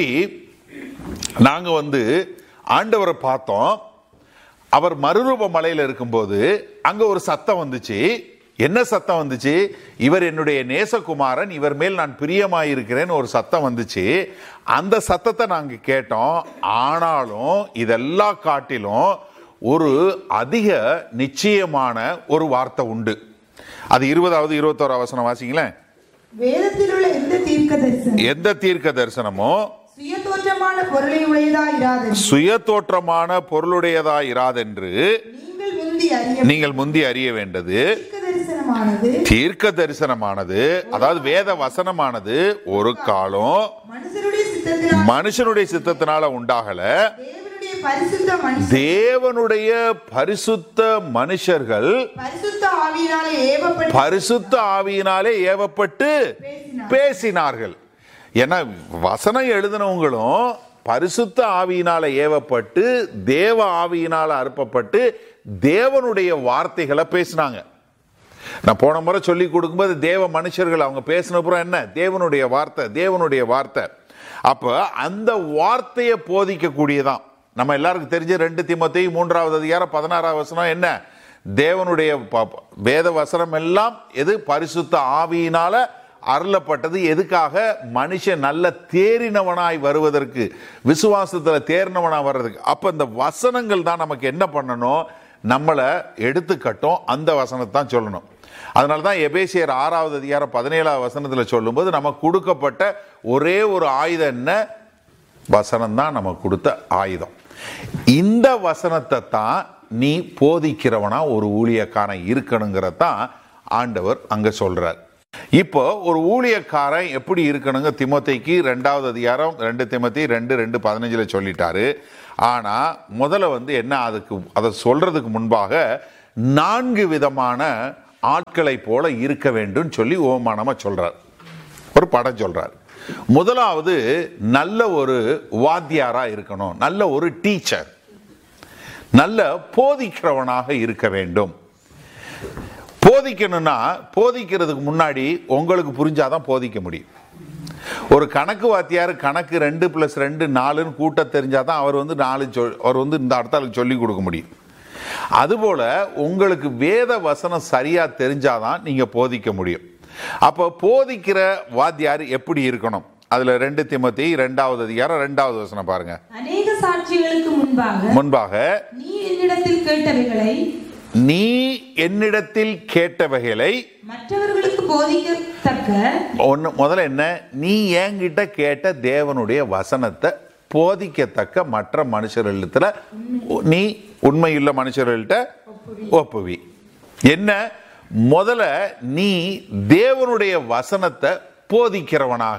நாங்க வந்து ஆண்டவரை பார்த்தோம், அவர் மறுரூப மலையில இருக்கும்போது அங்க ஒரு சத்தம் வந்துச்சு. என்ன சத்தம் வந்துச்சு? இவர் என்னுடைய நேசகுமாரன், இவர் மேல் நான் பிரியமாயிருக்கிறேன் ஒரு சத்தம் வந்துச்சு. அந்த சத்தத்தை நாங்க கேட்டோம். ஆனாலும் இதெல்லாம் காட்டிலும் ஒரு அதிக நிச்சயமான ஒரு வார்த்தை உண்டு. அது இருபதாவது இருபத்தோரு வசனம் வாசிங்களேன்.
வேதத்தில் உள்ள எந்த தீர்க்க தரிசனம்
எந்த தீர்க்க தரிசனமோ
சுயதோற்றமான பொருளை உடையதா இராது
சுயதோற்றமான பொருளுடையதா இராதென்று
நீங்கள் முந்தி அறிய
நீங்கள் முந்தி அறிய வேண்டது.
தீர்க்க தரிசனமானது
தீர்க்க தரிசனமானது அதாவது வேத வசனமானது ஒரு காலம்
மனுஷருடைய சித்தத்தினால்
மனுஷனுடைய சித்தத்தினால உண்டாகல.
தேவனுடைய பரிசுத்த மனுஷர்
தேவனுடைய பரிசுத்த மனுஷர்கள்
பரிசுத்த ஆவியினாலே ஏவப்பட்டு
பரிசுத்த ஆவியினாலே ஏவப்பட்டு பேசினார்கள். ஏன்னா வசனம் எழுதினவங்களும் பரிசுத்த ஆவியினால ஏவப்பட்டு தேவ ஆவியினால அறுப்பப்பட்டு தேவனுடைய வார்த்தைகளை பேசினாங்க. நான் போன முறை சொல்லி கொடுக்கும்போது தேவ மனுஷர்கள் அவங்க பேசினப்புறம் என்ன? தேவனுடைய வார்த்தை, தேவனுடைய வார்த்தை. அப்ப அந்த வார்த்தையை போதிக்கக்கூடியதான் நம்ம எல்லாருக்கும் தெரிஞ்ச ரெண்டு தீமோத்தேயு மூன்றாவது அதிகாரம் பதினாறாவது வசனம் என்ன? தேவனுடைய வேத வசனம் எல்லாம் எது? பரிசுத்த ஆவியினால அருளப்பட்டது. எதுக்காக? மனுஷன் நல்ல தேறினவனாய் வருவதற்கு, விசுவாசத்துல தேறினவனாய் வர்றதுக்கு. அப்ப இந்த வசனங்கள் தான் நமக்கு என்ன பண்ணணும்? நம்மளை எடுத்துக்கட்டும், அந்த வசனத்தை தான் சொல்லணும். அதனால தான் எபேசியர் ஆறாவது அதிகாரம் பதினேழாவது வசனத்தில் சொல்லும்போது நமக்கு கொடுக்கப்பட்ட ஒரே ஒரு ஆயுதம் என்ன? வசனம் தான் நமக்கு கொடுத்த ஆயுதம். இந்த வசனத்தை தான் நீ போதிக்கிறவனா ஒரு ஊழியக்காரன் இருக்கணுங்கிறதான் ஆண்டவர் அங்க சொல்றார். இப்போ ஒரு ஊழியக்காரன் எப்படி இருக்கணுங்க? தீமோத்தேயுக்கு ரெண்டாவது அதிகாரம் ரெண்டு தீமோத்தேயு ரெண்டு ரெண்டு பதினஞ்சுல சொல்லிட்டாரு. ஆனா முதல்ல வந்து என்ன, அதுக்கு அதை சொல்றதுக்கு முன்பாக நான்கு விதமான ஆட்களை போல இருக்க வேண்டும் சொல்லி ஓமானமா சொல்றார். ஒரு படம் சொல்றார். முதலாவது நல்ல ஒரு வாத்தியாரா இருக்கணும், நல்ல ஒரு டீச்சர், நல்ல போதிக்கிறவனாக இருக்க வேண்டும். போதிக்கணும்னா போதிக்கிறதுக்கு முன்னாடி உங்களுக்கு புரிஞ்சாதான் போதிக்க முடியும். ஒரு கணக்கு வாத்தியார் கணக்கு ரெண்டு பிளஸ் ரெண்டு நாலுன்னு கூட்ட தெரிஞ்சாதான் அவர் வந்து நாலு அவர் வந்து இந்த அடுத்தாளுக்கு சொல்லி கொடுக்க முடியும். அதுபோல உங்களுக்கு வேத வசனம் சரியா தெரிஞ்சாதான் நீங்க போதிக்க முடியும். அப்ப போதிக்கிற வாத்தியார் எப்படி இருக்கணும்? அதுல ரெண்டு தீமோத்தேயு இரண்டாவது அதிகாரம் இரண்டாவது வசனம் பாருங்க.
அநேக சாட்சிகளுக்கு முன்பாக
முன்பாக
நீ என்னிடத்தில் கேட்டவைகளை
நீ என்னிடத்தில் கேட்டவைகளை
மற்றவர்களுக்கு போதிக்கத்தக்க
ஒன்னு முதல்ல என்ன, நீ என்கிட்ட கேட்ட தேவனுடைய வசனத்தை போதிக்கத்தக்க மற்ற மனுஷர்களிடத்துல நீ உண்மையுள்ள மனுஷர்கள்ட்ட ஒப்புவி. என்ன? முதல்ல நீ தேவனுடைய வசனத்தை போதிக்கிறவனாக.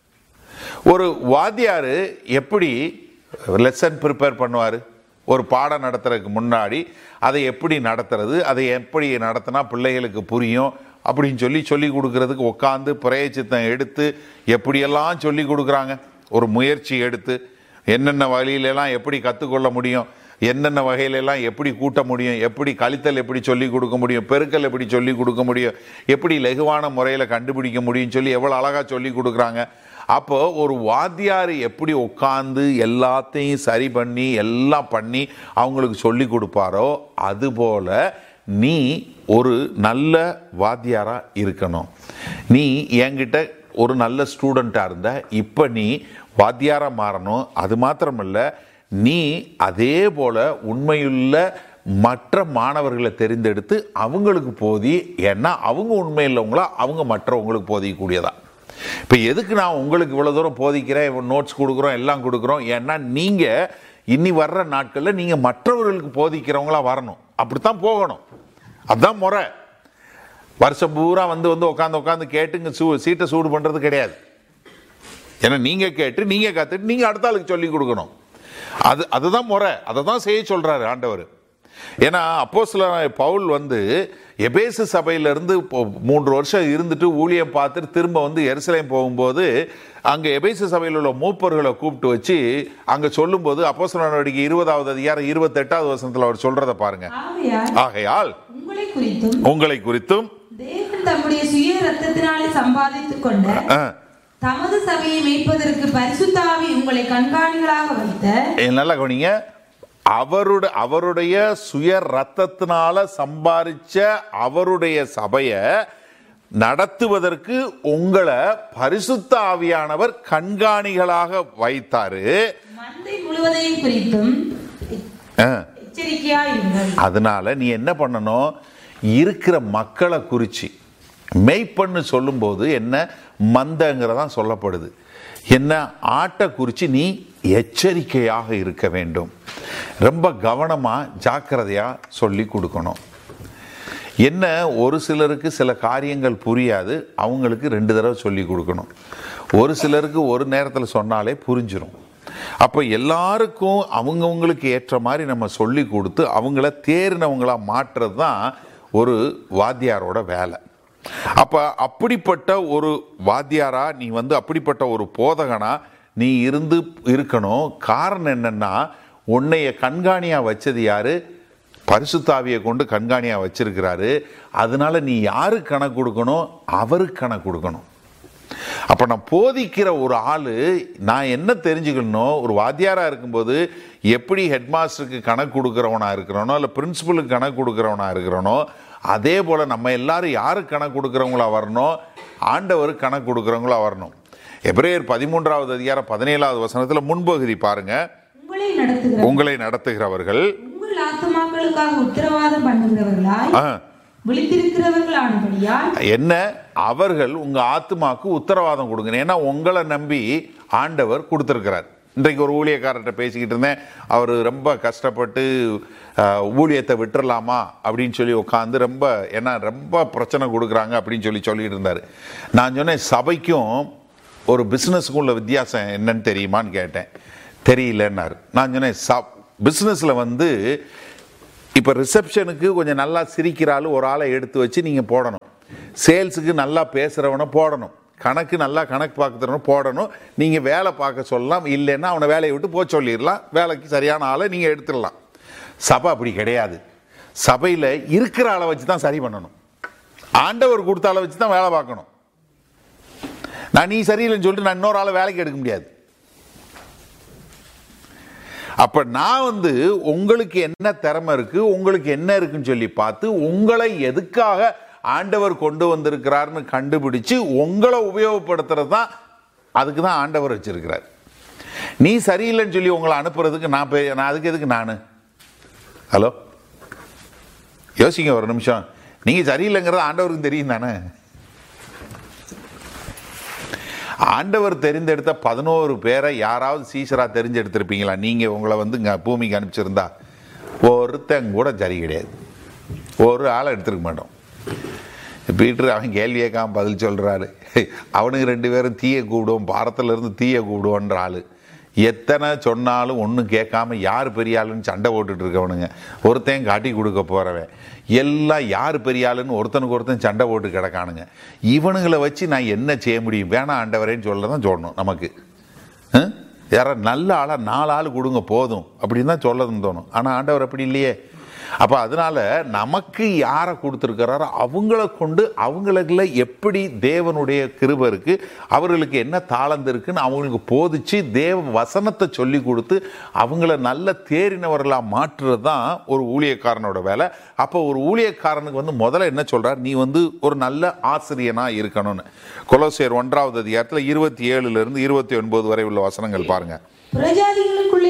ஒரு வாத்தியாரு எப்படி லெசன் ப்ரிப்பேர் பண்ணுவாரு? ஒரு பாடம் நடத்துறதுக்கு முன்னாடி அதை எப்படி நடத்துறது, அதை எப்படி நடத்தினா பிள்ளைகளுக்கு புரியும் அப்படின்னு சொல்லி சொல்லி கொடுக்கறதுக்கு உட்காந்து பிரயச்சித்தம் எடுத்து எப்படியெல்லாம் சொல்லி கொடுக்குறாங்க. ஒரு முயற்சி எடுத்து என்னென்ன வகையிலெல்லாம் எப்படி கற்றுக்கொள்ள முடியும், என்னென்ன வகையிலெல்லாம் எப்படி கூட்ட முடியும், எப்படி கழித்தல் எப்படி சொல்லி கொடுக்க முடியும், பெருக்கல் எப்படி சொல்லி கொடுக்க முடியும், எப்படி லகுவான முறையில் கண்டுபிடிக்க முடியும்னு சொல்லி எவ்வளோ அழகாக சொல்லி கொடுக்குறாங்க. அப்போ ஒரு வாத்தியார் எப்படி உட்காந்து எல்லாத்தையும் சரி பண்ணி எல்லாம் பண்ணி அவங்களுக்கு சொல்லி கொடுப்பாரோ அதுபோல நீ ஒரு நல்ல வாத்தியாரா இருக்கணும். நீ என்கிட்ட ஒரு நல்ல ஸ்டூடெண்ட்டாக இருந்த இப்போ நீ வாத்தியாராக மாறணும். அது மாத்திரமல்ல, நீ அதே போல உண்மையுள்ள மற்ற மாணவர்களை தெரிந்தெடுத்து அவங்களுக்கு போதி. ஏன்னா அவங்க உண்மையுள்ளவங்களா, அவங்க மற்றவங்களுக்கு போதிக்கூடியதா. இப்போ எதுக்கு நான் உங்களுக்கு இவ்வளோ தூரம் போதிக்கிறேன், நோட்ஸ் கொடுக்குறோம், எல்லாம் கொடுக்குறோம்? ஏன்னா நீங்கள் இனி வர்ற நாட்களில் நீங்கள் மற்றவர்களுக்கு போதிக்கிறவங்களா வரணும். அப்படித்தான் போகணும். அதுதான் முறை. வருஷம் பூரா வந்து வந்து உட்காந்து உட்காந்து கேட்டுங்க சூ சீட்டை சூடு பண்ணுறது கிடையாது. ஏன்னா நீங்கள் கேட்டு நீங்கள் கற்றுட்டு நீங்கள் அடுத்த ஆளுக்கு சொல்லி கொடுக்கணும். அது அதுதான் முறை. அதை தான் செய்ய சொல்கிறாரு ஆண்டவர். ஏன்னா அப்போஸ்தலனாகிய பவுல் வந்து எபேசு சபையிலிருந்து மூன்று வருஷம் இருந்துட்டு ஊழியம் பார்த்துட்டு திரும்ப வந்து எருசலேம் போகும்போது அங்கே எபேசு சபையில் உள்ள மூப்பர்களை கூப்பிட்டு வச்சு அங்கே சொல்லும்போது அப்போஸ்தலர் நடவடிக்கை இருபதாவது அதிகாரம் இருபத்தெட்டாவது வசனத்தில் அவர் சொல்றதை பாருங்க. ஆகையால்
உங்களை குறித்தும்
உங்களை குறித்தும்
தேவன் தம்முடைய சுய ரத்தத்தினாலே சம்பாதித்துக் கொண்ட தமது சபையை மேய்ப்பதற்கு பரிசுத்த ஆவி உங்களை கண்காணிகளாக வைத்த.
நல்லா கவனிங்க. அவருடைய அவருடைய சுய ரத்தத்தினால சம்பாதிச்ச அவருடைய சபையை நடத்துவதற்கு உங்களை பரிசுத்த ஆவியானவர் கண்காணிகளாக வைத்தாரு.
மந்தை முழுவதையும் குறித்தும் எச்சரிக்கையா இருங்கள்.
அதனால நீ என்ன பண்ணணும்? இருக்கிற மக்களை குறிச்சு மெய்ப்பண்ணு சொல்லும்போது என்ன மந்தங்கிறதான் சொல்லப்படுது. என்ன ஆட்டை குறித்து நீ எச்சரிக்கையாக இருக்க வேண்டும். ரொம்ப கவனமாக ஜாக்கிரதையாக சொல்லி கொடுக்கணும். என்ன ஒரு சிலருக்கு சில காரியங்கள் புரியாது, அவங்களுக்கு ரெண்டு தடவை சொல்லி கொடுக்கணும். ஒரு சிலருக்கு ஒரு நேரத்தில் சொன்னாலே புரிஞ்சிடும். அப்போ எல்லாருக்கும் அவங்கவுங்களுக்கு ஏற்ற மாதிரி நம்ம சொல்லி கொடுத்து அவங்கள தேர்னவங்களாக மாற்றுறது தான் ஒரு வாத்தியாரோட வேலை. அப்போ அப்படிப்பட்ட ஒரு வாத்தியாரா நீ வந்து அப்படிப்பட்ட ஒரு போதகனா நீ இருந்து இருக்கணும். காரணம் என்னன்னா, உன்னைய கண்காணியாக வச்சது யாரு? பரிசுத்த ஆவியை கொண்டு கண்காணியாக வச்சிருக்கிறாரு. அதனால நீ யாருக்கு கணக்கு கொடுக்கணும்? அவருக்கு கணக்கு கொடுக்கணும். அப்போ நான் போதிக்கிற ஒரு ஆள் நான் என்ன தெரிஞ்சுக்கணும்? ஒரு வாத்தியாராக இருக்கும்போது எப்படி ஹெட்மாஸ்டருக்கு கணக்கு கொடுக்குறவனா இருக்கிறானோ, இல்லை பிரின்சிபலுக்கு கணக்கு கொடுக்குறவனா இருக்கிறானோ, அதே போல் நம்ம எல்லாரும் யாருக்கு கணக்கு கொடுக்குறவங்களா வரணும்? ஆண்டவருக்கு கணக்கு கொடுக்குறவங்களா வரணும். எபிரேயர் பதிமூன்றாவது அதிகாரம் பதினேழாவது வசனத்தில் முன்பகுதி பாருங்க. உங்களை நடத்துகிறவர்கள்
உங்கள் ஆத்துமாக்களுக்காக உத்தரவாதம் பண்ணுகிறவர்களாய் விழித்திருக்கிறவர்களானபடியால்
என்ன அவர்கள் உங்க ஆத்துமாக்கு உத்தரவாதம் கொடுங்க. ஏன்னா உங்களை நம்பி ஆண்டவர் கொடுத்திருக்கிறார். இன்றைக்கு ஒரு ஊழியக்காரர்கிட்ட பேசிக்கிட்டு இருந்தேன். அவர் ரொம்ப கஷ்டப்பட்டு ஊழியத்தை விட்டுறலாமா அப்படின்னு சொல்லி உட்காந்து ரொம்ப ஏன்னா ரொம்ப பிரச்சனை கொடுக்குறாங்க அப்படின்னு சொல்லி சொல்லிட்டு இருந்தார். நான் சொன்னேன், சபைக்கும் ஒரு பிஸ்னஸுக்கும் உள்ள வித்தியாசம் என்னன்னு தெரியுமான்னு கேட்டேன். தெரியலன்னாரு. நான் சொன்னேன், ச பிஸ்னஸில் வந்து இப்போ ரிசப்ஷனுக்கு கொஞ்சம் நல்லா சிரிக்கிறாள் ஒரு ஆளை எடுத்து வச்சு நீங்கள் போடணும். சேல்ஸுக்கு நல்லா பேசுகிறவனை போடணும். கணக்கு நல்லா கணக்கு பார்க்குறவனை போடணும். நீங்கள் வேலை பார்க்க சொல்லலாம், இல்லைன்னா அவனை வேலையை விட்டு போக சொல்லிடலாம். வேலைக்கு சரியான ஆளை நீங்கள் எடுத்துடலாம். சபை அப்படி கிடையாது. சபையில் இருக்கிற ஆளை வச்சு தான் சரி பண்ணணும். ஆண்டவர் கொடுத்த ஆளை வச்சு தான் வேலை பார்க்கணும். நான் நீ சரியில்லைன்னு சொல்லிட்டு நான் இன்னொரு ஆளை வேலைக்கு எடுக்க முடியாது. அப்ப நான் வந்து உங்களுக்கு என்ன திறமை இருக்கு, உங்களுக்கு என்ன இருக்குன்னு சொல்லி பார்த்து உங்களை எதுக்காக ஆண்டவர் கொண்டு வந்திருக்கிறார்னு கண்டுபிடிச்சு உங்களை உபயோகப்படுத்துறது தான், அதுக்கு தான் ஆண்டவர் வச்சிருக்கிறார். நீ சரியில்லைன்னு சொல்லி உங்களை அனுப்புறதுக்கு நான் நான் அதுக்கு எதுக்கு நான்? ஹலோ, யோசிங்க ஒரு நிமிஷம். நீங்க சரியில்லைங்கிறது ஆண்டவருக்கு தெரியும் தானே? ஆண்டவர் தெரிந்தெடுத்த பதினோரு பேரை யாராவது சீசரா தெரிஞ்செடுத்திருப்பீங்களா? நீங்க உங்களை வந்து பூமிக்கு அனுப்பிச்சிருந்தா ஒருத்தங்க கூட சரி கிடையாது. ஒரு ஆளை எடுத்துருக்க மாட்டோம். பீட்டர் அவன் கேள்வி கேட்காம பதில் சொல்றாரு. அவனுக்கு ரெண்டு பேரும் தீய கூப்பிடுவோம், பாரத்துல இருந்து தீய கூப்பிடுவோன்ற ஆளு. எத்தனை சொன்னாலும் ஒன்றும் கேட்காம யார் பெரிய ஆளுன்னு சண்டை போட்டுட்டு இருக்கவனுங்க. ஒருத்தன் காட்டி கொடுக்க போறவன் எல்லாம் யார் பெரிய ஆளுன்னு ஒருத்தனுக்கு ஒருத்தன் சண்டை போட்டு கிடக்கானுங்க. இவனுங்களை வச்சு நான் என்ன செய்ய முடியும்? வேணாம் ஆண்டவரேன்னு சொல்ல தான் சொல்லணும். நமக்கு யாரா நல்ல ஆளா நாலு ஆள் கொடுங்க போதும் அப்படின்னு தான் சொல்லதுன்னு தோணும். ஆனால் ஆண்டவர் அப்படி இல்லையே. அப்போ அதனால நமக்கு யாரை கொடுத்துருக்கிறாரோ அவங்கள கொண்டு அவங்களுக்குள்ள எப்படி தேவனுடைய கிருபை இருக்கு, அவர்களுக்கு என்ன தாளந்து இருக்குன்னு அவங்களுக்கு போதிச்சு தேவ வசனத்தை சொல்லி கொடுத்து அவங்கள நல்ல தேறினவர்களாக மாற்றுறது தான் ஒரு ஊழியக்காரனோட வேலை. அப்போ ஒரு ஊழியக்காரனுக்கு வந்து முதல்ல என்ன சொல்றார்? நீ வந்து ஒரு நல்ல ஆசிரியனா இருக்கணும்னு. கொலோசியர் ஒன்றாவது அதிகாரத்தில் இருபத்தி ஏழுல இருந்து இருபத்தி ஒன்பது வரை உள்ள வசனங்கள் பாருங்க.
புறஜாதிகளுக்குள்ளே விளங்கிய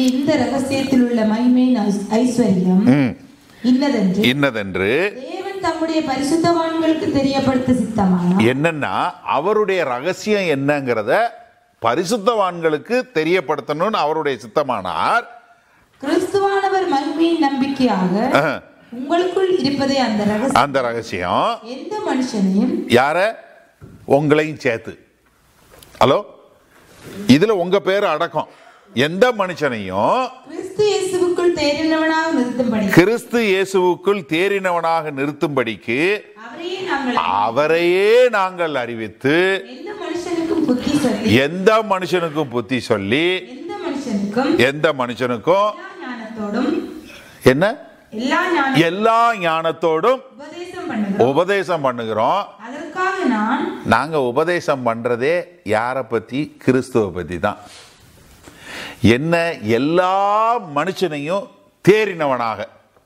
இந்த ரகசியத்தில் உள்ள மகிமையின் ஐஸ்- ஐஸ்வர்யம் இன்னதென்று
இன்னதென்று
தேவன் தம்முடைய பரிசுத்தவான்களுக்கு தெரியப்படுத்த சித்தமானார்.
என்னன்னா அவருடைய ரகசியம் என்னங்கிறத பரிசுத்தவான்களுக்கு தெரியப்படுத்தணும்னு அவருடைய சித்தமானார்.
கிறிஸ்துவானவர் மகிமையின் நம்பிக்கையாக
அஹ்,
உங்களுக்குள் இருப்பதே அந்த ரகசியம்.
அந்த ரகசியம்
எந்த மனுஷனையும்
யார உங்களையும் சேர்த்து. ஹலோ, இதுல உங்க பேர் அடக்கம். எந்த மனுஷனையும்
கிறிஸ்து இயேசுவுக்குள் தேறினவனாக நிறுத்தும்படி
கிறிஸ்து இயேசுவுக்குள் தேறினவனாக நிறுத்தும்படிக்கு
அவரையே நாங்கள்
அவரையே நாங்கள் அறிவித்து
எந்த மனுஷனுக்கும் புத்தி சொல்லி
எந்த மனுஷனுக்கும் புத்தி சொல்லி
எந்த மனுஷனுக்கும்
எந்த மனுஷனுக்கும்
எல்லா ஞானத்தோடும்
என்ன
எல்லா ஞான
எல்லா ஞானத்தோடும்
உபதேசம் பண்ணுகிறோம்.
உபதேசம் பண்ணுகிறோம்.
அதற்காக நான்
நாங்க உபதேசம் பண்றதே யாரை பத்தி? கிறிஸ்துவ பத்தி தான். என்ன? எல்லா மனுஷனையும் தேறினவனாக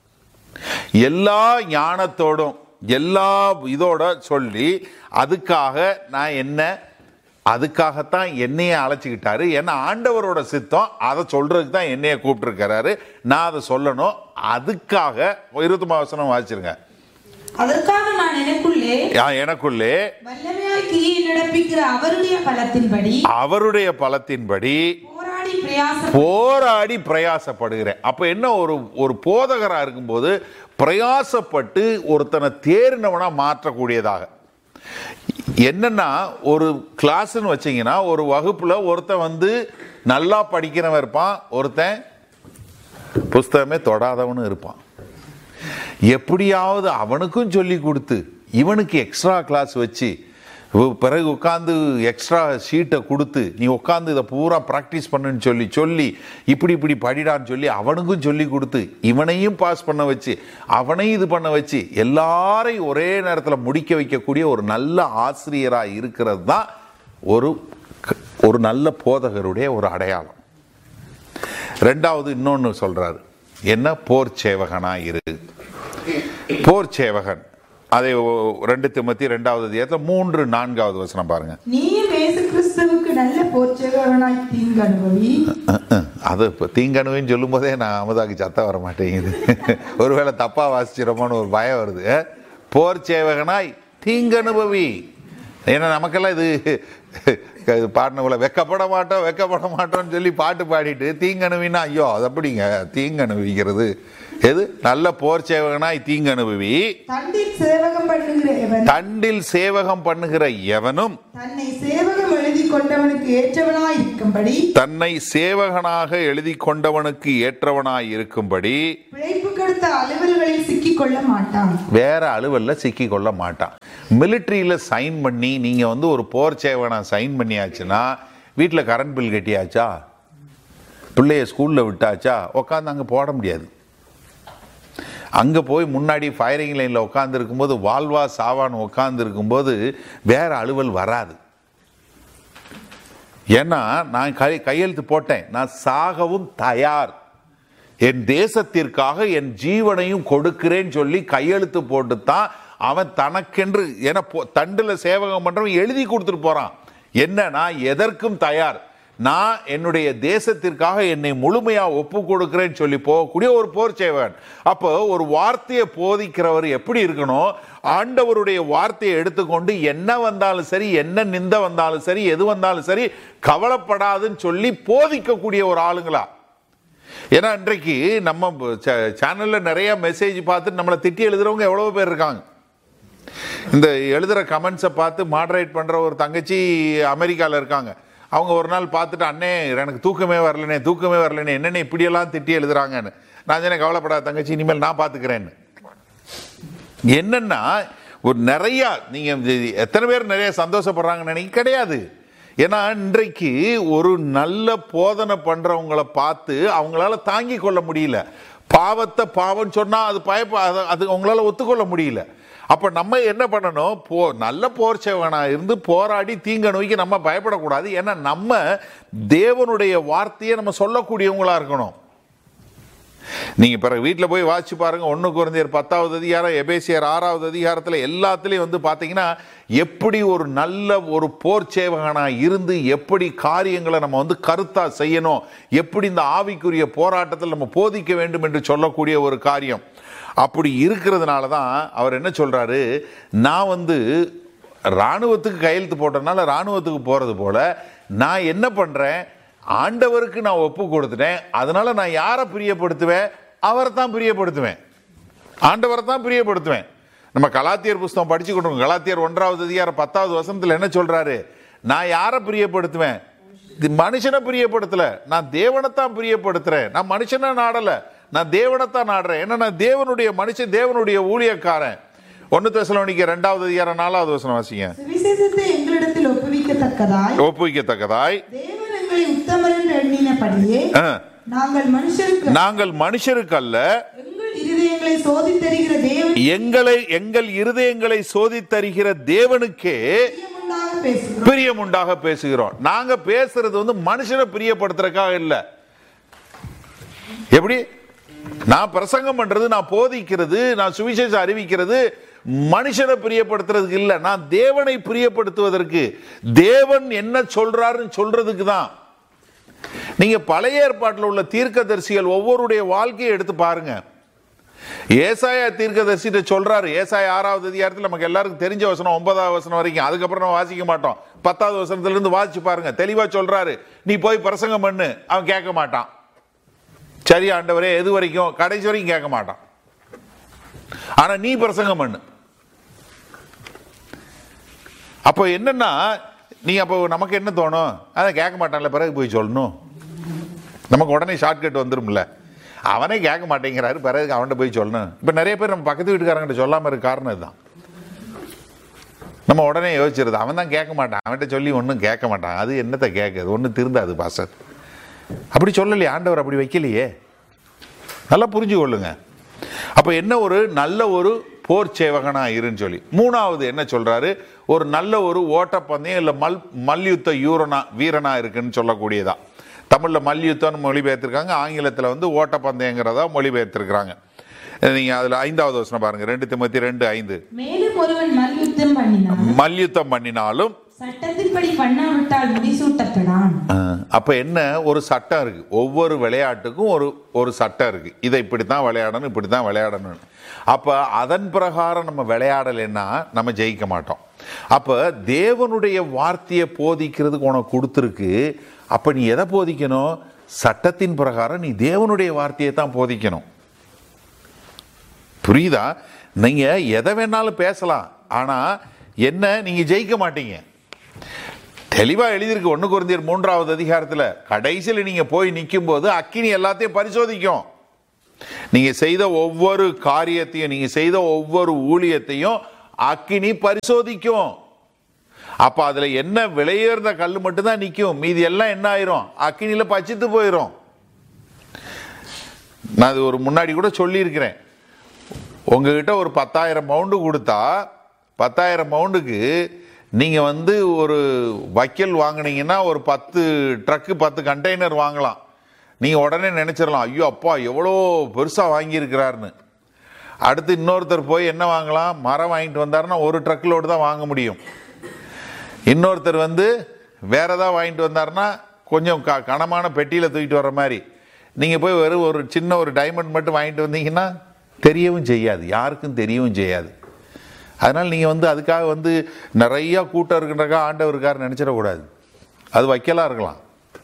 எல்லா ஞானத்தோடும் எல்லா இதோட சொல்லி, அதுக்காக நான் என்ன அதுக்காகத்தான் என்னைய அழைச்சிக்கிட்டாரு. ஏன்னா ஆண்டவரோட சித்தம் அதை சொல்றதுக்கு தான் என்னைய கூப்பிட்டுருக்கிறாரு. நான் அதை சொல்லணும். அதுக்காக இருபத்தி வசனம் வாசிச்சிருங்க.
அதற்காக நான் எனக்குள்ளே
யா- எனக்குள்ளே
வல்லமையாய் கிரியை நடப்பிக்கிற அவருடைய பலத்தின்படி
அவருடைய பலத்தின்படி
போராடி பிரயாசம்
போராடி பிரயாசப்படுகிறேன். அப்ப என்ன? ஒரு ஒரு போதகரா இருக்கும்போது பிரயாசப்பட்டு ஒருத்தனை தேர்ந்தவனா மாற்றக்கூடியதாக. என்னன்னா, ஒரு கிளாஸ்ன்னு வச்சீங்கன்னா ஒரு வகுப்புல ஒருத்தன் வந்து நல்லா படிக்கிறவன் இருப்பான், ஒருத்தன் புஸ்தகமே தொடாதவனும் இருப்பான். எப்படியாவது அவனுக்கும் சொல்லி கொடுத்து இவனுக்கு எக்ஸ்ட்ரா கிளாஸ் வச்சு பிறகு உட்காந்து எக்ஸ்ட்ரா ஷீட்டை கொடுத்து நீ உட்காந்து இதை பூரா ப்ராக்டிஸ் பண்ணுன்னு சொல்லி சொல்லி இப்படி இப்படி படிடான்னு சொல்லி அவனுக்கும் சொல்லி கொடுத்து இவனையும் பாஸ் பண்ண வச்சு அவனையும் இது பண்ண வச்சு எல்லாரையும் ஒரே நேரத்தில் முடிக்க வைக்கக்கூடிய ஒரு நல்ல ஆசிரியராக இருக்கிறது தான் ஒரு ஒரு நல்ல போதகருடைய ஒரு அடையாளம். ரெண்டாவது இன்னொன்று சொல்றாரு, என்ன? போர் சேவகனா இரு. போர் சேவகன். அதை ரெண்டு திமோத்தி இரண்டாவது அதிகாரத்தில் மூன்று நான்காவது வசனம் பாருங்க.
நீயும் இயேசு கிறிஸ்துவுக்கு நல்ல போர்ச்சேவகனாய் தீங்கு அனுபவி.
அது இப்போ தீங்கணுவின்னு சொல்லும் போதே நான் அமுதாக்கு சத்தம் வர மாட்டேங்குது. ஒருவேளை தப்பா வாசிச்சிடமோன்னு ஒரு பயம் வருது. போர் சேவகனாய் தீங்கு அனுபவி. ஏன்னா நமக்கெல்லாம் இது பாடின போல வெக்கப்பட மாட்டோம் வெக்கப்பட மாட்டோம்னு சொல்லி பாட்டு பாடிட்டு தீங்கணுவின்னா ஐயோ அது அப்படிங்க. தீங்கு அனுபவிக்கிறது எது? நல்ல போர் சேவகனாய் தீங்கு அனுபவி.
தண்டில் சேவகம் பண்ணுகிற எவன்
தண்டில் சேவகம் பண்ணுகிற எவனும்
தன்னை சேவகம் எழுதி கொண்டவனுக்கு ஏற்றவனாய் இருக்கும்படி
தன்னை சேவகனாக எழுதி கொண்டவனுக்கு ஏற்றவனாய் இருக்கும்படி
பிழைப்பு கெடுத்த அலுவல்களில் சிக்கிக் கொள்ள மாட்டான்.
வேற அலுவல்ல சிக்கி கொள்ள மாட்டான். மிலிட்ரியில சைன் பண்ணி நீங்க வந்து ஒரு போர் சேவகனா சைன் பண்ணியாச்சுன்னா வீட்டில் கரண்ட் பில் கட்டியாச்சா, பிள்ளைய ஸ்கூல்ல விட்டாச்சா, உட்காந்து அங்க போட முடியாது. அங்க போய் முன்னாடி ஃபயரிங் லைன்ல உட்கார்ந்து இருக்கும்போது வாழ்வா சாவான்னு உட்கார்ந்து இருக்கும்போது வேற அலுவல் வராது. ஏன்னா நான் கை கையெழுத்து போட்டேன், நான் சாகவும் தயார், என் தேசத்திற்காக என் ஜீவனையும் கொடுக்கிறேன்னு சொல்லி கையெழுத்து போட்டுத்தான் அவன் தனக்கென்று என தண்டுல சேவகம் பண்றவன் எழுதி கொடுத்துட்டு போறான். என்ன? நான் எதற்கும் தயார், நான் என்னுடைய தேசத்திற்காக என்னை முழுமையா ஒப்பு கொடுக்கிறேன்னு சொல்லி போகக்கூடிய ஒரு போர் சேவகன். அப்போ ஒரு வார்த்தையை போதிக்கிறவர் எப்படி இருக்கணும்? ஆண்டவருடைய வார்த்தையை எடுத்துக்கொண்டு என்ன வந்தாலும் சரி, என்ன நிந்த வந்தாலும் சரி, எது வந்தாலும் சரி கவலைப்படாதுன்னு சொல்லி போதிக்கக்கூடிய ஒரு ஆளுங்களா. ஏன்னா இன்றைக்கு நம்ம சேனல்ல நிறைய மெசேஜ் பார்த்து நம்மளை திட்டி எழுதுறவங்க எவ்வளவு பேர் இருக்காங்க. இந்த எழுதுற கமெண்ட்ஸை பார்த்து மாடரேட் பண்ற ஒரு தங்கச்சி அமெரிக்கால இருக்காங்க. அவங்க ஒரு நாள் பார்த்துட்டு, அண்ணே எனக்கு தூக்கமே வரலனே தூக்கமே வரலனே என்னென்ன இப்படியெல்லாம் திட்டி எழுதுறாங்கன்னு. நான் சொன்னேன், கவலைப்படாத தங்கச்சி, இனிமேல் நான் பார்த்துக்கிறேன்னு. என்னன்னா ஒரு நிறைய நீங்க எத்தனை பேர் நிறைய சந்தோஷப்படுறாங்கன்னு நினைக்க கிடையாது. ஏன்னா இன்றைக்கு ஒரு நல்ல போதனை பண்றவங்களை பார்த்து அவங்களால தாங்கி கொள்ள முடியல. பாவத்தை பாவம் சொன்னா அது பயப்ப அது அவங்களால ஒத்துக்கொள்ள முடியல. அப்ப நம்ம என்ன பண்ணணும்? போ நல்ல போர் சேவகனா இருந்து போராடி தீங்க நோய்க்கு நம்ம பயப்படக்கூடாது. ஏன்னா நம்ம தேவனுடைய வார்த்தையை நம்ம சொல்லக்கூடியவங்களா இருக்கணும். நீங்க பிறகு வீட்டில் போய் வாசிச்சு பாருங்க. ஒன்று கொரிந்தியர் பத்தாவது அதிகாரம், எபேசியர் ஆறாவது அதிகாரத்தில் எல்லாத்துலேயும் வந்து பார்த்தீங்கன்னா எப்படி ஒரு நல்ல ஒரு போர் சேவகனாக இருந்து எப்படி காரியங்களை நம்ம வந்து கருத்தா செய்யணும், எப்படி இந்த ஆவிக்குரிய போராட்டத்தில் நம்ம போதிக்க வேண்டும் என்று சொல்லக்கூடிய ஒரு காரியம். அப்படி இருக்கிறதுனால தான் அவர் என்ன சொல்றாரு, நான் வந்து இராணுவத்துக்கு கையெழுத்து போட்டதுனால இராணுவத்துக்கு போறது போல நான் என்ன பண்றேன், ஆண்டவருக்கு நான் ஒப்பு கொடுத்துட்டேன், அதனால நான் யாரை பிரியப்படுத்துவேன், அவரை தான் பிரியப்படுத்துவேன், ஆண்டவரை தான் பிரியப்படுத்துவேன். நம்ம கலாத்தியர் புஸ்தகம் படிச்சு கொண்டு கலாத்தியர் ஒன்றாவது அதிகாரம் பத்தாவது வசனத்தில் என்ன சொல்றாரு, நான் யாரை பிரியப்படுத்துவேன், மனுஷனை பிரியப்படுத்தல, நான் தேவனைத்தான் பிரியப்படுத்துறேன், நான் மனுஷனை நாடல, நான் தேவனைத்தான் நாடுறேன். ஏன்னா நான் தேவனுடைய மனுஷன், தேவனுடைய ஊழியக்காரன். ஒன்னு தெசலோனிக்கேயர் இரண்டாவது அதிகாரம் நாலாவது வசனம் வாசிங்க.
சுவிசேஷத்தை எங்களிடத்தில் ஒப்புவிக்கத்தக்கதாய்
ஒப்புவிக்கத்தக்கதாய்
தேவன் எங்களை உத்தமர் என்று எண்ணினபடியே நாங்கள் மனுஷருக்கு
நாங்கள் மனுஷருக்கு அல்ல
எங்கள் இருதயங்களை சோதித்தருகிற தேவன்
எங்களை எங்கள் இருதயங்களை சோதித்தருகிற தேவனுக்கே பிரியமுண்டாக பேசுகிறோம். நாங்க பேசுறது வந்து மனுஷனை பிரியப்படுத்துறதுக்காக இல்ல. எப்படி நான் பிரசங்கம் பண்றது, நான் போதிக்கிறது, நான் சுவிசேஷம் அறிவிக்கிறது மனுஷனை பிரியப்படுத்துறதுக்கு இல்ல, நான் தேவனை பிரியப்படுத்துவதற்கு, தேவன் என்ன சொல்றாருன்னு சொல்றதுக்கு தான். நீங்க பழைய ஏற்பாட்டில் உள்ள தீர்க்கதரிசிகள் ஒவ்வொருடைய வாழ்க்கையை எடுத்து பாருங்க. ஏசாயா தீர்க்கதரிசிட்ட சொல்றாரு, ஏசாயா ஆறாவது அதிகாரத்தில் நமக்கு எல்லாருக்கும் தெரிஞ்ச வசனம் ஒன்பதாவது வசனம் வரைக்கும், அதுக்கப்புறம் நம்ம வாசிக்க மாட்டோம். பத்தாவது வசனத்துல இருந்து வாசிச்சு பாருங்க, தெளிவா சொல்றாரு, நீ போய் பிரசங்கம் பண்ணு. அவன் கேட்க மாட்டான். சரி ஆண்டவரே, எது வரைக்கும், கடைசி வரைக்கும் கேட்க மாட்டான். ஆனா நீ பிரசங்கம் பண்ணு. அப்போ என்னன்னா, நீ அப்போ நமக்கு என்ன தோணும், அதை கேட்க மாட்டான்ல, பிறகு போய் சொல்லணும். நமக்கு உடனே ஷார்ட்கட் வந்துரும்ல, அவனே கேட்க மாட்டேங்கிறாரு, பிறகு அவன்கிட்ட போய் சொல்லணும். இப்போ நிறைய பேர் நம்ம பக்கத்து வீட்டுக்காரங்கிட்ட சொல்லாமல் இருக்க காரணம் இதுதான். நம்ம உடனே யோசிச்சிருது, அவன் தான் கேட்க மாட்டான், அவன்கிட்ட சொல்லி ஒன்றும் கேட்க மாட்டான், அது என்னத்தை கேட்குது, ஒன்றும் திருந்தாது பாசர். அப்படி சொல்லலையே ஆண்டவர், அப்படி வைக்கலையே. நல்லா புரிஞ்சு கொள்ளுங்க. அப்போ என்ன, ஒரு நல்ல ஒரு போர் சேவகனா இருன்னு சொல்லி. மூணாவது என்ன சொல்றாரு, ஒரு நல்ல ஒரு ஓட்டப்பந்தயம் இல்லை மல் மல்யுத்த யூரனா வீரனா இருக்குன்னு சொல்லக்கூடியதா. தமிழில் மல்யுத்தம்னு மொழிபெயர்த்திருக்காங்க, ஆங்கிலத்தில் வந்து ஓட்டப்பந்தயங்கிறதா மொழிபெயர்த்திருக்கிறாங்க. நீங்க அதுல ஐந்தாவது வசனம் பாருங்க, ரெண்டு தீமோத்தேயு ரெண்டு ஐந்து.
மேலும் ஒருவன் மல்யுத்தம் பண்ணினாலும்
மல்யுத்தம் பண்ணினாலும்
சட்டத்தின்படி பண்ணாவிட்டால் முடிசூட்டப்படான்.
அப்ப என்ன, ஒரு சட்டம் இருக்கு, ஒவ்வொரு விளையாட்டுக்கும் ஒரு ஒரு சட்டம் இருக்கு, இதை இப்படித்தான் விளையாடணும், இப்படித்தான் விளையாடணும். அப்ப அதன் பிரகாரம் நம்ம விளையாடலைன்னா நம்ம ஜெயிக்க மாட்டோம். அப்ப தேவனுடைய வார்த்தையை போதிக்கிறதுக்கு உனக்கு கொடுத்துருக்கு. அப்ப நீ எதை போதிக்கணும், சட்டத்தின் பிரகாரம் நீ தேவனுடைய வார்த்தையை தான் போதிக்கணும். புரியுதா? நீங்க எதை வேணாலும் பேசலாம், ஆனா என்ன, நீங்க ஜெயிக்க மாட்டீங்க. தெளிவா எழுதியிருக்கு ஒன்று கொரிந்தியர் மூன்றாவது அதிகாரத்தில், கடைசியில் நீங்க போய் நிற்கும் போது அக்கினி எல்லாத்தையும் பரிசோதிக்கும். நீங்க செய்த ஒவ்வொரு காரியத்தையும், நீங்க செய்த ஒவ்வொரு ஊழியத்தையும் அக்கினி பரிசோதிக்கும். அப்ப அதுல என்ன விலையேர்ந்த கல் மட்டும்தான் நிற்கும், மீதி எல்லாம் என்ன ஆயிரும், அக்கினியில பச்சித்து போயிடும். நான் அது ஒரு முன்னாடி கூட சொல்லி இருக்கிறேன், உங்ககிட்ட ஒரு பத்தாயிரம் பவுண்டு கொடுத்தா, பத்தாயிரம் பவுண்டுக்கு நீங்க வந்து ஒரு வைக்கல் வாங்கினீங்கன்னா ஒரு பத்து ட்ரக்கு பத்து கண்டெய்னர் வாங்கலாம். நீங்க உடனே நினைச்சிடலாம், ஐயோ அப்பா எவ்வளோ பெருசா வாங்கியிருக்கிறாருன்னு. அடுத்து இன்னொருத்தர் போய் என்ன வாங்கலாம், மரம் வாங்கிட்டு வந்தாருன்னா ஒரு ட்ரக்லோடு தான் வாங்க முடியும். இன்னொருத்தர் வந்து வேற ஏதாவது வாங்கிட்டு வந்தாருன்னா கொஞ்சம் க கனமான பெட்டியில் தூக்கிட்டு வர்ற மாதிரி. நீங்கள் போய் வெறும் ஒரு சின்ன ஒரு டைமண்ட் மட்டும் வாங்கிட்டு வந்தீங்கன்னா தெரியவும் செய்யாது, யாருக்கும் தெரியவும் செய்யாது. அதனால் நீங்கள் வந்து அதுக்காக வந்து நிறையா கூட்டம் இருக்குன்றக்கா ஆண்டவர் இருக்காரு நினச்சிடக்கூடாது. அது வைக்கலாம் இருக்கலாம்,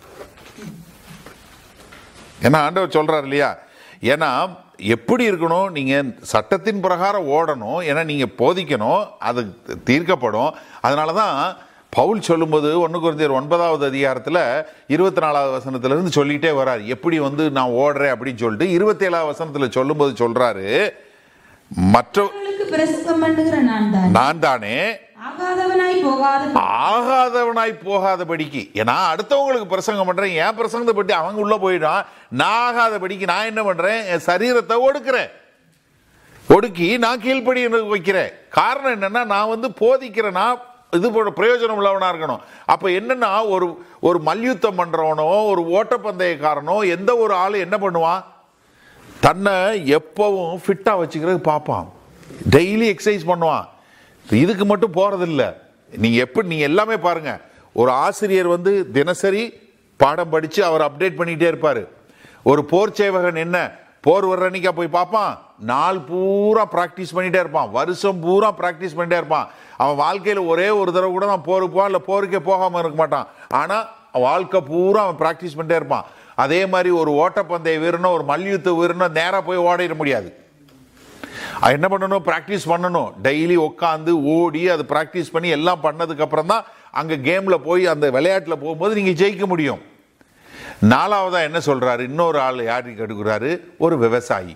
ஏன்னா ஆண்டவர் சொல்கிறார் இல்லையா. ஏன்னா எப்படி இருக்கணும், நீங்கள் சட்டத்தின் பிரகாரம் ஓடணும், ஏன்னா நீங்கள் போதிக்கணும், அது தீர்க்கப்படும். அதனால தான் பவுல் சொல்லும்போது ஒன்று கொரிந்தியர் ஒன்பதாவது அதிகாரத்தில் இருபத்தி நாலாவது வசனத்திலிருந்து சொல்லிகிட்டே வர்றாரு, எப்படி வந்து நான் ஓடுறேன் அப்படின்னு சொல்லிட்டு. இருபத்தி ஏழாவது வசனத்தில் சொல்லும்போது சொல்றாரு, மற்றவர்களுக்கு பிரசங்கம் பண்ணுகிற நான் தானே
ஆகாதவனாய் போகாத
ஆகாதவனாய் போகாதபடிக்கு. ஏன்னா அடுத்தவங்களுக்கு பிரசங்கம் பண்றேன், என் பிரசங்கத்தை பற்றி அவங்க உள்ள போயிடான், நான் ஆகாதபடிக்கு நான் என்ன பண்றேன், என் சரீரத்தை ஒடுக்கிறேன், ஒடுக்கி நான் கீழ்ப்படி வைக்கிறேன். காரணம் என்னன்னா, நான் வந்து போதிக்கிறேன்னா இது போல பிரயோஜனம் உள்ளவனா இருக்கணும். அப்ப என்னன்னா, ஒரு ஒரு மல்யுத்தம் பண்றவனோ ஒரு ஓட்டப்பந்தயக்காரனோ எந்த ஒரு ஆளு என்ன பண்ணுவான், தன்னை எப்பவும் ஃபிட்டா வச்சுக்கிறது பார்ப்பான், டெய்லி எக்ஸசைஸ் பண்ணுவான். இதுக்கு மட்டும் போறதில்ல, நீங்க எப்படி நீங்க எல்லாமே பாருங்க. ஒரு ஆசிரியர் வந்து தினசரி பாடம் படிச்சு அவர் அப்டேட் பண்ணிட்டே இருப்பாரு. ஒரு போர் சேவகன் என்ன போர் வர்ற அன்னைக்கா போய் பார்ப்பான், நாள் பூரா பிராக்டிஸ் பண்ணிட்டே இருப்பான், வருஷம் பூரா பிராக்டிஸ் பண்ணிட்டே இருப்பான். அவன் வாழ்க்கையில ஒரே ஒரு தடவை கூட தான் போருக்கு போவான், இல்லை போருக்கே போகாம இருக்க மாட்டான். ஆனா வாழ்க்கை பூரா அவன் பிராக்டிஸ் பண்ணிட்டே இருப்பான். அதே மாதிரி ஒரு ஓட்டப்பந்தய வீரனோ ஒரு மல்யுத்த வீரனோ நேரா போய் ஓடிட முடியாது. என்ன பண்ணணும், பிராக்டிஸ் பண்ணணும். டெய்லி உட்காந்து ஓடி அது பிராக்டிஸ் பண்ணி எல்லாம் பண்ணதுக்கு அப்புறம் தான் அங்க கேம்ல போய் அந்த விளையாட்டுல போகும்போது நீங்க ஜெயிக்க முடியும். நாலாவதா என்ன சொல்றாரு, இன்னொரு ஆள் யாருக்கு எடுக்கிறாரு, ஒரு விவசாயி.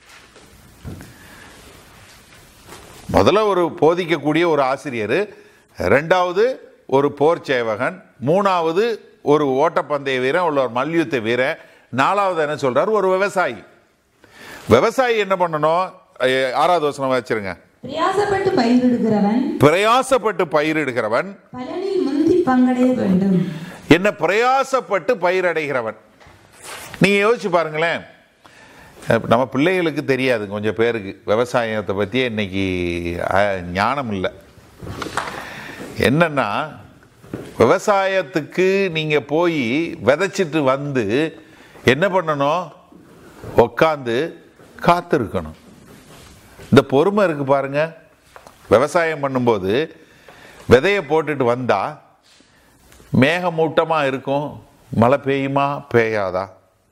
முதல்ல ஒரு போதிக்கக்கூடிய ஒரு ஆசிரியர், ரெண்டாவது ஒரு போர் சேவகன், மூணாவது ஒரு ஓட்டப்பந்தய வீரன், உள்ள ஒரு மல்யுத்த வீரன், நாலாவது என்ன சொல்றாரு, ஒரு விவசாயி. விவசாயி என்ன பண்ணணும், ஆறாவது வசனம் வச்சிருங்க.
பிரயாசப்பட்டு பயிரிடுகிறவன்
பிரயாசப்பட்டு பயிரிடுகிறவன்
பலனில் முந்தி பங்கடைய வேண்டும்.
என்ன பிரயாசப்பட்டு பயிரடைகிறவன்? நீங்க யோசிச்சு பாருங்களேன். நம்ம பிள்ளைகளுக்கு தெரியாது, கொஞ்சம் பேருக்கு விவசாயத்தை பற்றியே இன்னைக்கு ஞானம் இல்லை. என்னன்னா, விவசாயத்துக்கு நீங்க போய் விதைச்சிட்டு வந்து என்ன பண்ணணும், உட்காந்து காத்திருக்கணும். இந்த பொறுமை இருக்கு பாருங்க. விவசாயம் பண்ணும்போது விதையை போட்டுட்டு வந்தா மேகமூட்டமா இருக்கும், மழை பெய்யுமா பெய்யாதா?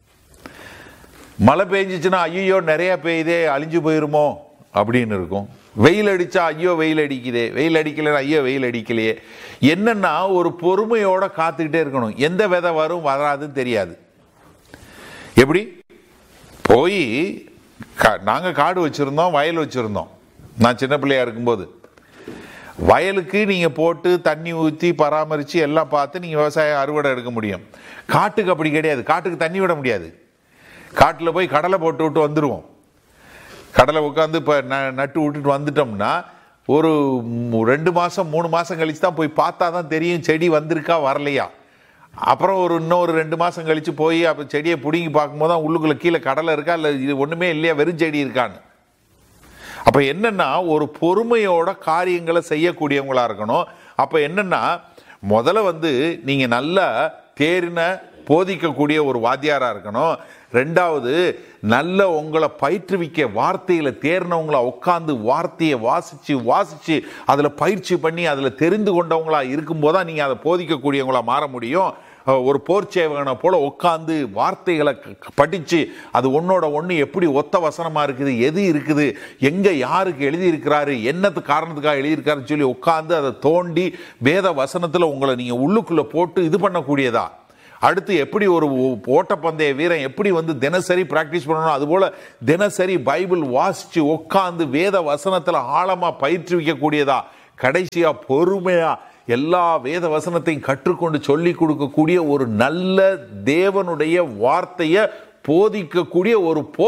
மழை பெய்ஞ்சிச்சுன்னா ஐயோ நிறைய பெய்யுதே அழிஞ்சு போயிருமோ அப்படின்னு இருக்கும். வெயில் அடிச்சா ஐயோ வெயில் அடிக்குதே, வெயில் அடிக்கலைன்னா ஐயோ வெயில் அடிக்கலையே. என்னன்னா ஒரு பொறுமையோட காத்துக்கிட்டே இருக்கணும். எந்த விதை வரும் வராதுன்னு தெரியாது. எப்படி போய் நாங்கள் காடு வச்சிருந்தோம், வயல் வச்சிருந்தோம். நான் சின்ன பிள்ளையா இருக்கும்போது வயலுக்கு நீங்க போட்டு தண்ணி ஊற்றி பராமரித்து எல்லாம் பார்த்து நீங்க விவசாயம் அறுவடை எடுக்க முடியும். காட்டுக்கு அப்படி கிடையாது. காட்டுக்கு தண்ணி விட முடியாது. காட்டில் போய் கடலை போட்டு விட்டு வந்துடுவோம். கடலை உட்காந்து இப்போ நட்டு விட்டுட்டு வந்துட்டோம்னா ஒரு ரெண்டு மாதம் மூணு மாதம் கழிச்சு தான் போய் பார்த்தா தான் தெரியும் செடி வந்திருக்கா வரலையா. அப்புறம் ஒரு இன்னொரு ரெண்டு மாதம் கழித்து போய் அப்போ செடியை பிடுங்கி பார்க்கும்போது தான் உள்ளுக்குள்ளே கீழே கடலை இருக்கா இல்லை இது ஒன்றுமே இல்லையா வெறும் செடி இருக்கான்னு. அப்போ என்னன்னா ஒரு பொறுமையோட காரியங்களை செய்யக்கூடியவங்களா இருக்கணும். அப்போ என்னன்னா முதல்ல வந்து நீங்கள் நல்லா தேறின போதிக்கக்கூடிய ஒரு வாத்தியாரா இருக்கணும். ரெண்டாவது நல்ல உங்களை பயிற்றுவிக்க வார்த்தையில தேர்னவங்களா உட்கார்ந்து வார்த்தையை வாசிச்சு வாசிச்சு அதுல பயிற்சி பண்ணி அதுல தெரிந்து கொண்டவங்களா இருக்கும்போது நீங்க அதை போதிக்கக்கூடியவங்களா மாற முடியும். ஒரு போர் சேவகனை போல உட்காந்து வார்த்தைகளை படிச்சு அது ஒன்னோட ஒன்று எப்படி ஒத்த வசனமா இருக்குது, எது இருக்குது, எங்க யாருக்கு எழுதி இருக்கிறாரு, என்னத்து காரணத்துக்காக எழுதியிருக்காருன்னு சொல்லி உட்காந்து அதை தோண்டி வேத வசனத்துல உங்களை நீங்க உள்ளுக்குள்ள போட்டு இது பண்ணக்கூடியதா. அடுத்து எப்படி ஒரு ஓட்டப்பந்தய வீரன் எப்படி வந்து தினசரி பிராக்டிஸ் பண்ணணும், அதுபோல தினசரி பைபிள் வாசிச்சு உட்காந்து வேத வசனத்துல ஆழமா பயிற்றுவிக்கக்கூடியதா. கடைசியா பொறுமையா எல்லா வேத வசனத்தையும் கற்றுக்கொண்டு சொல்லி கொடுக்கக்கூடிய ஒரு நல்ல தேவனுடைய வார்த்தையை போதிக்கக்கூடிய ஒரு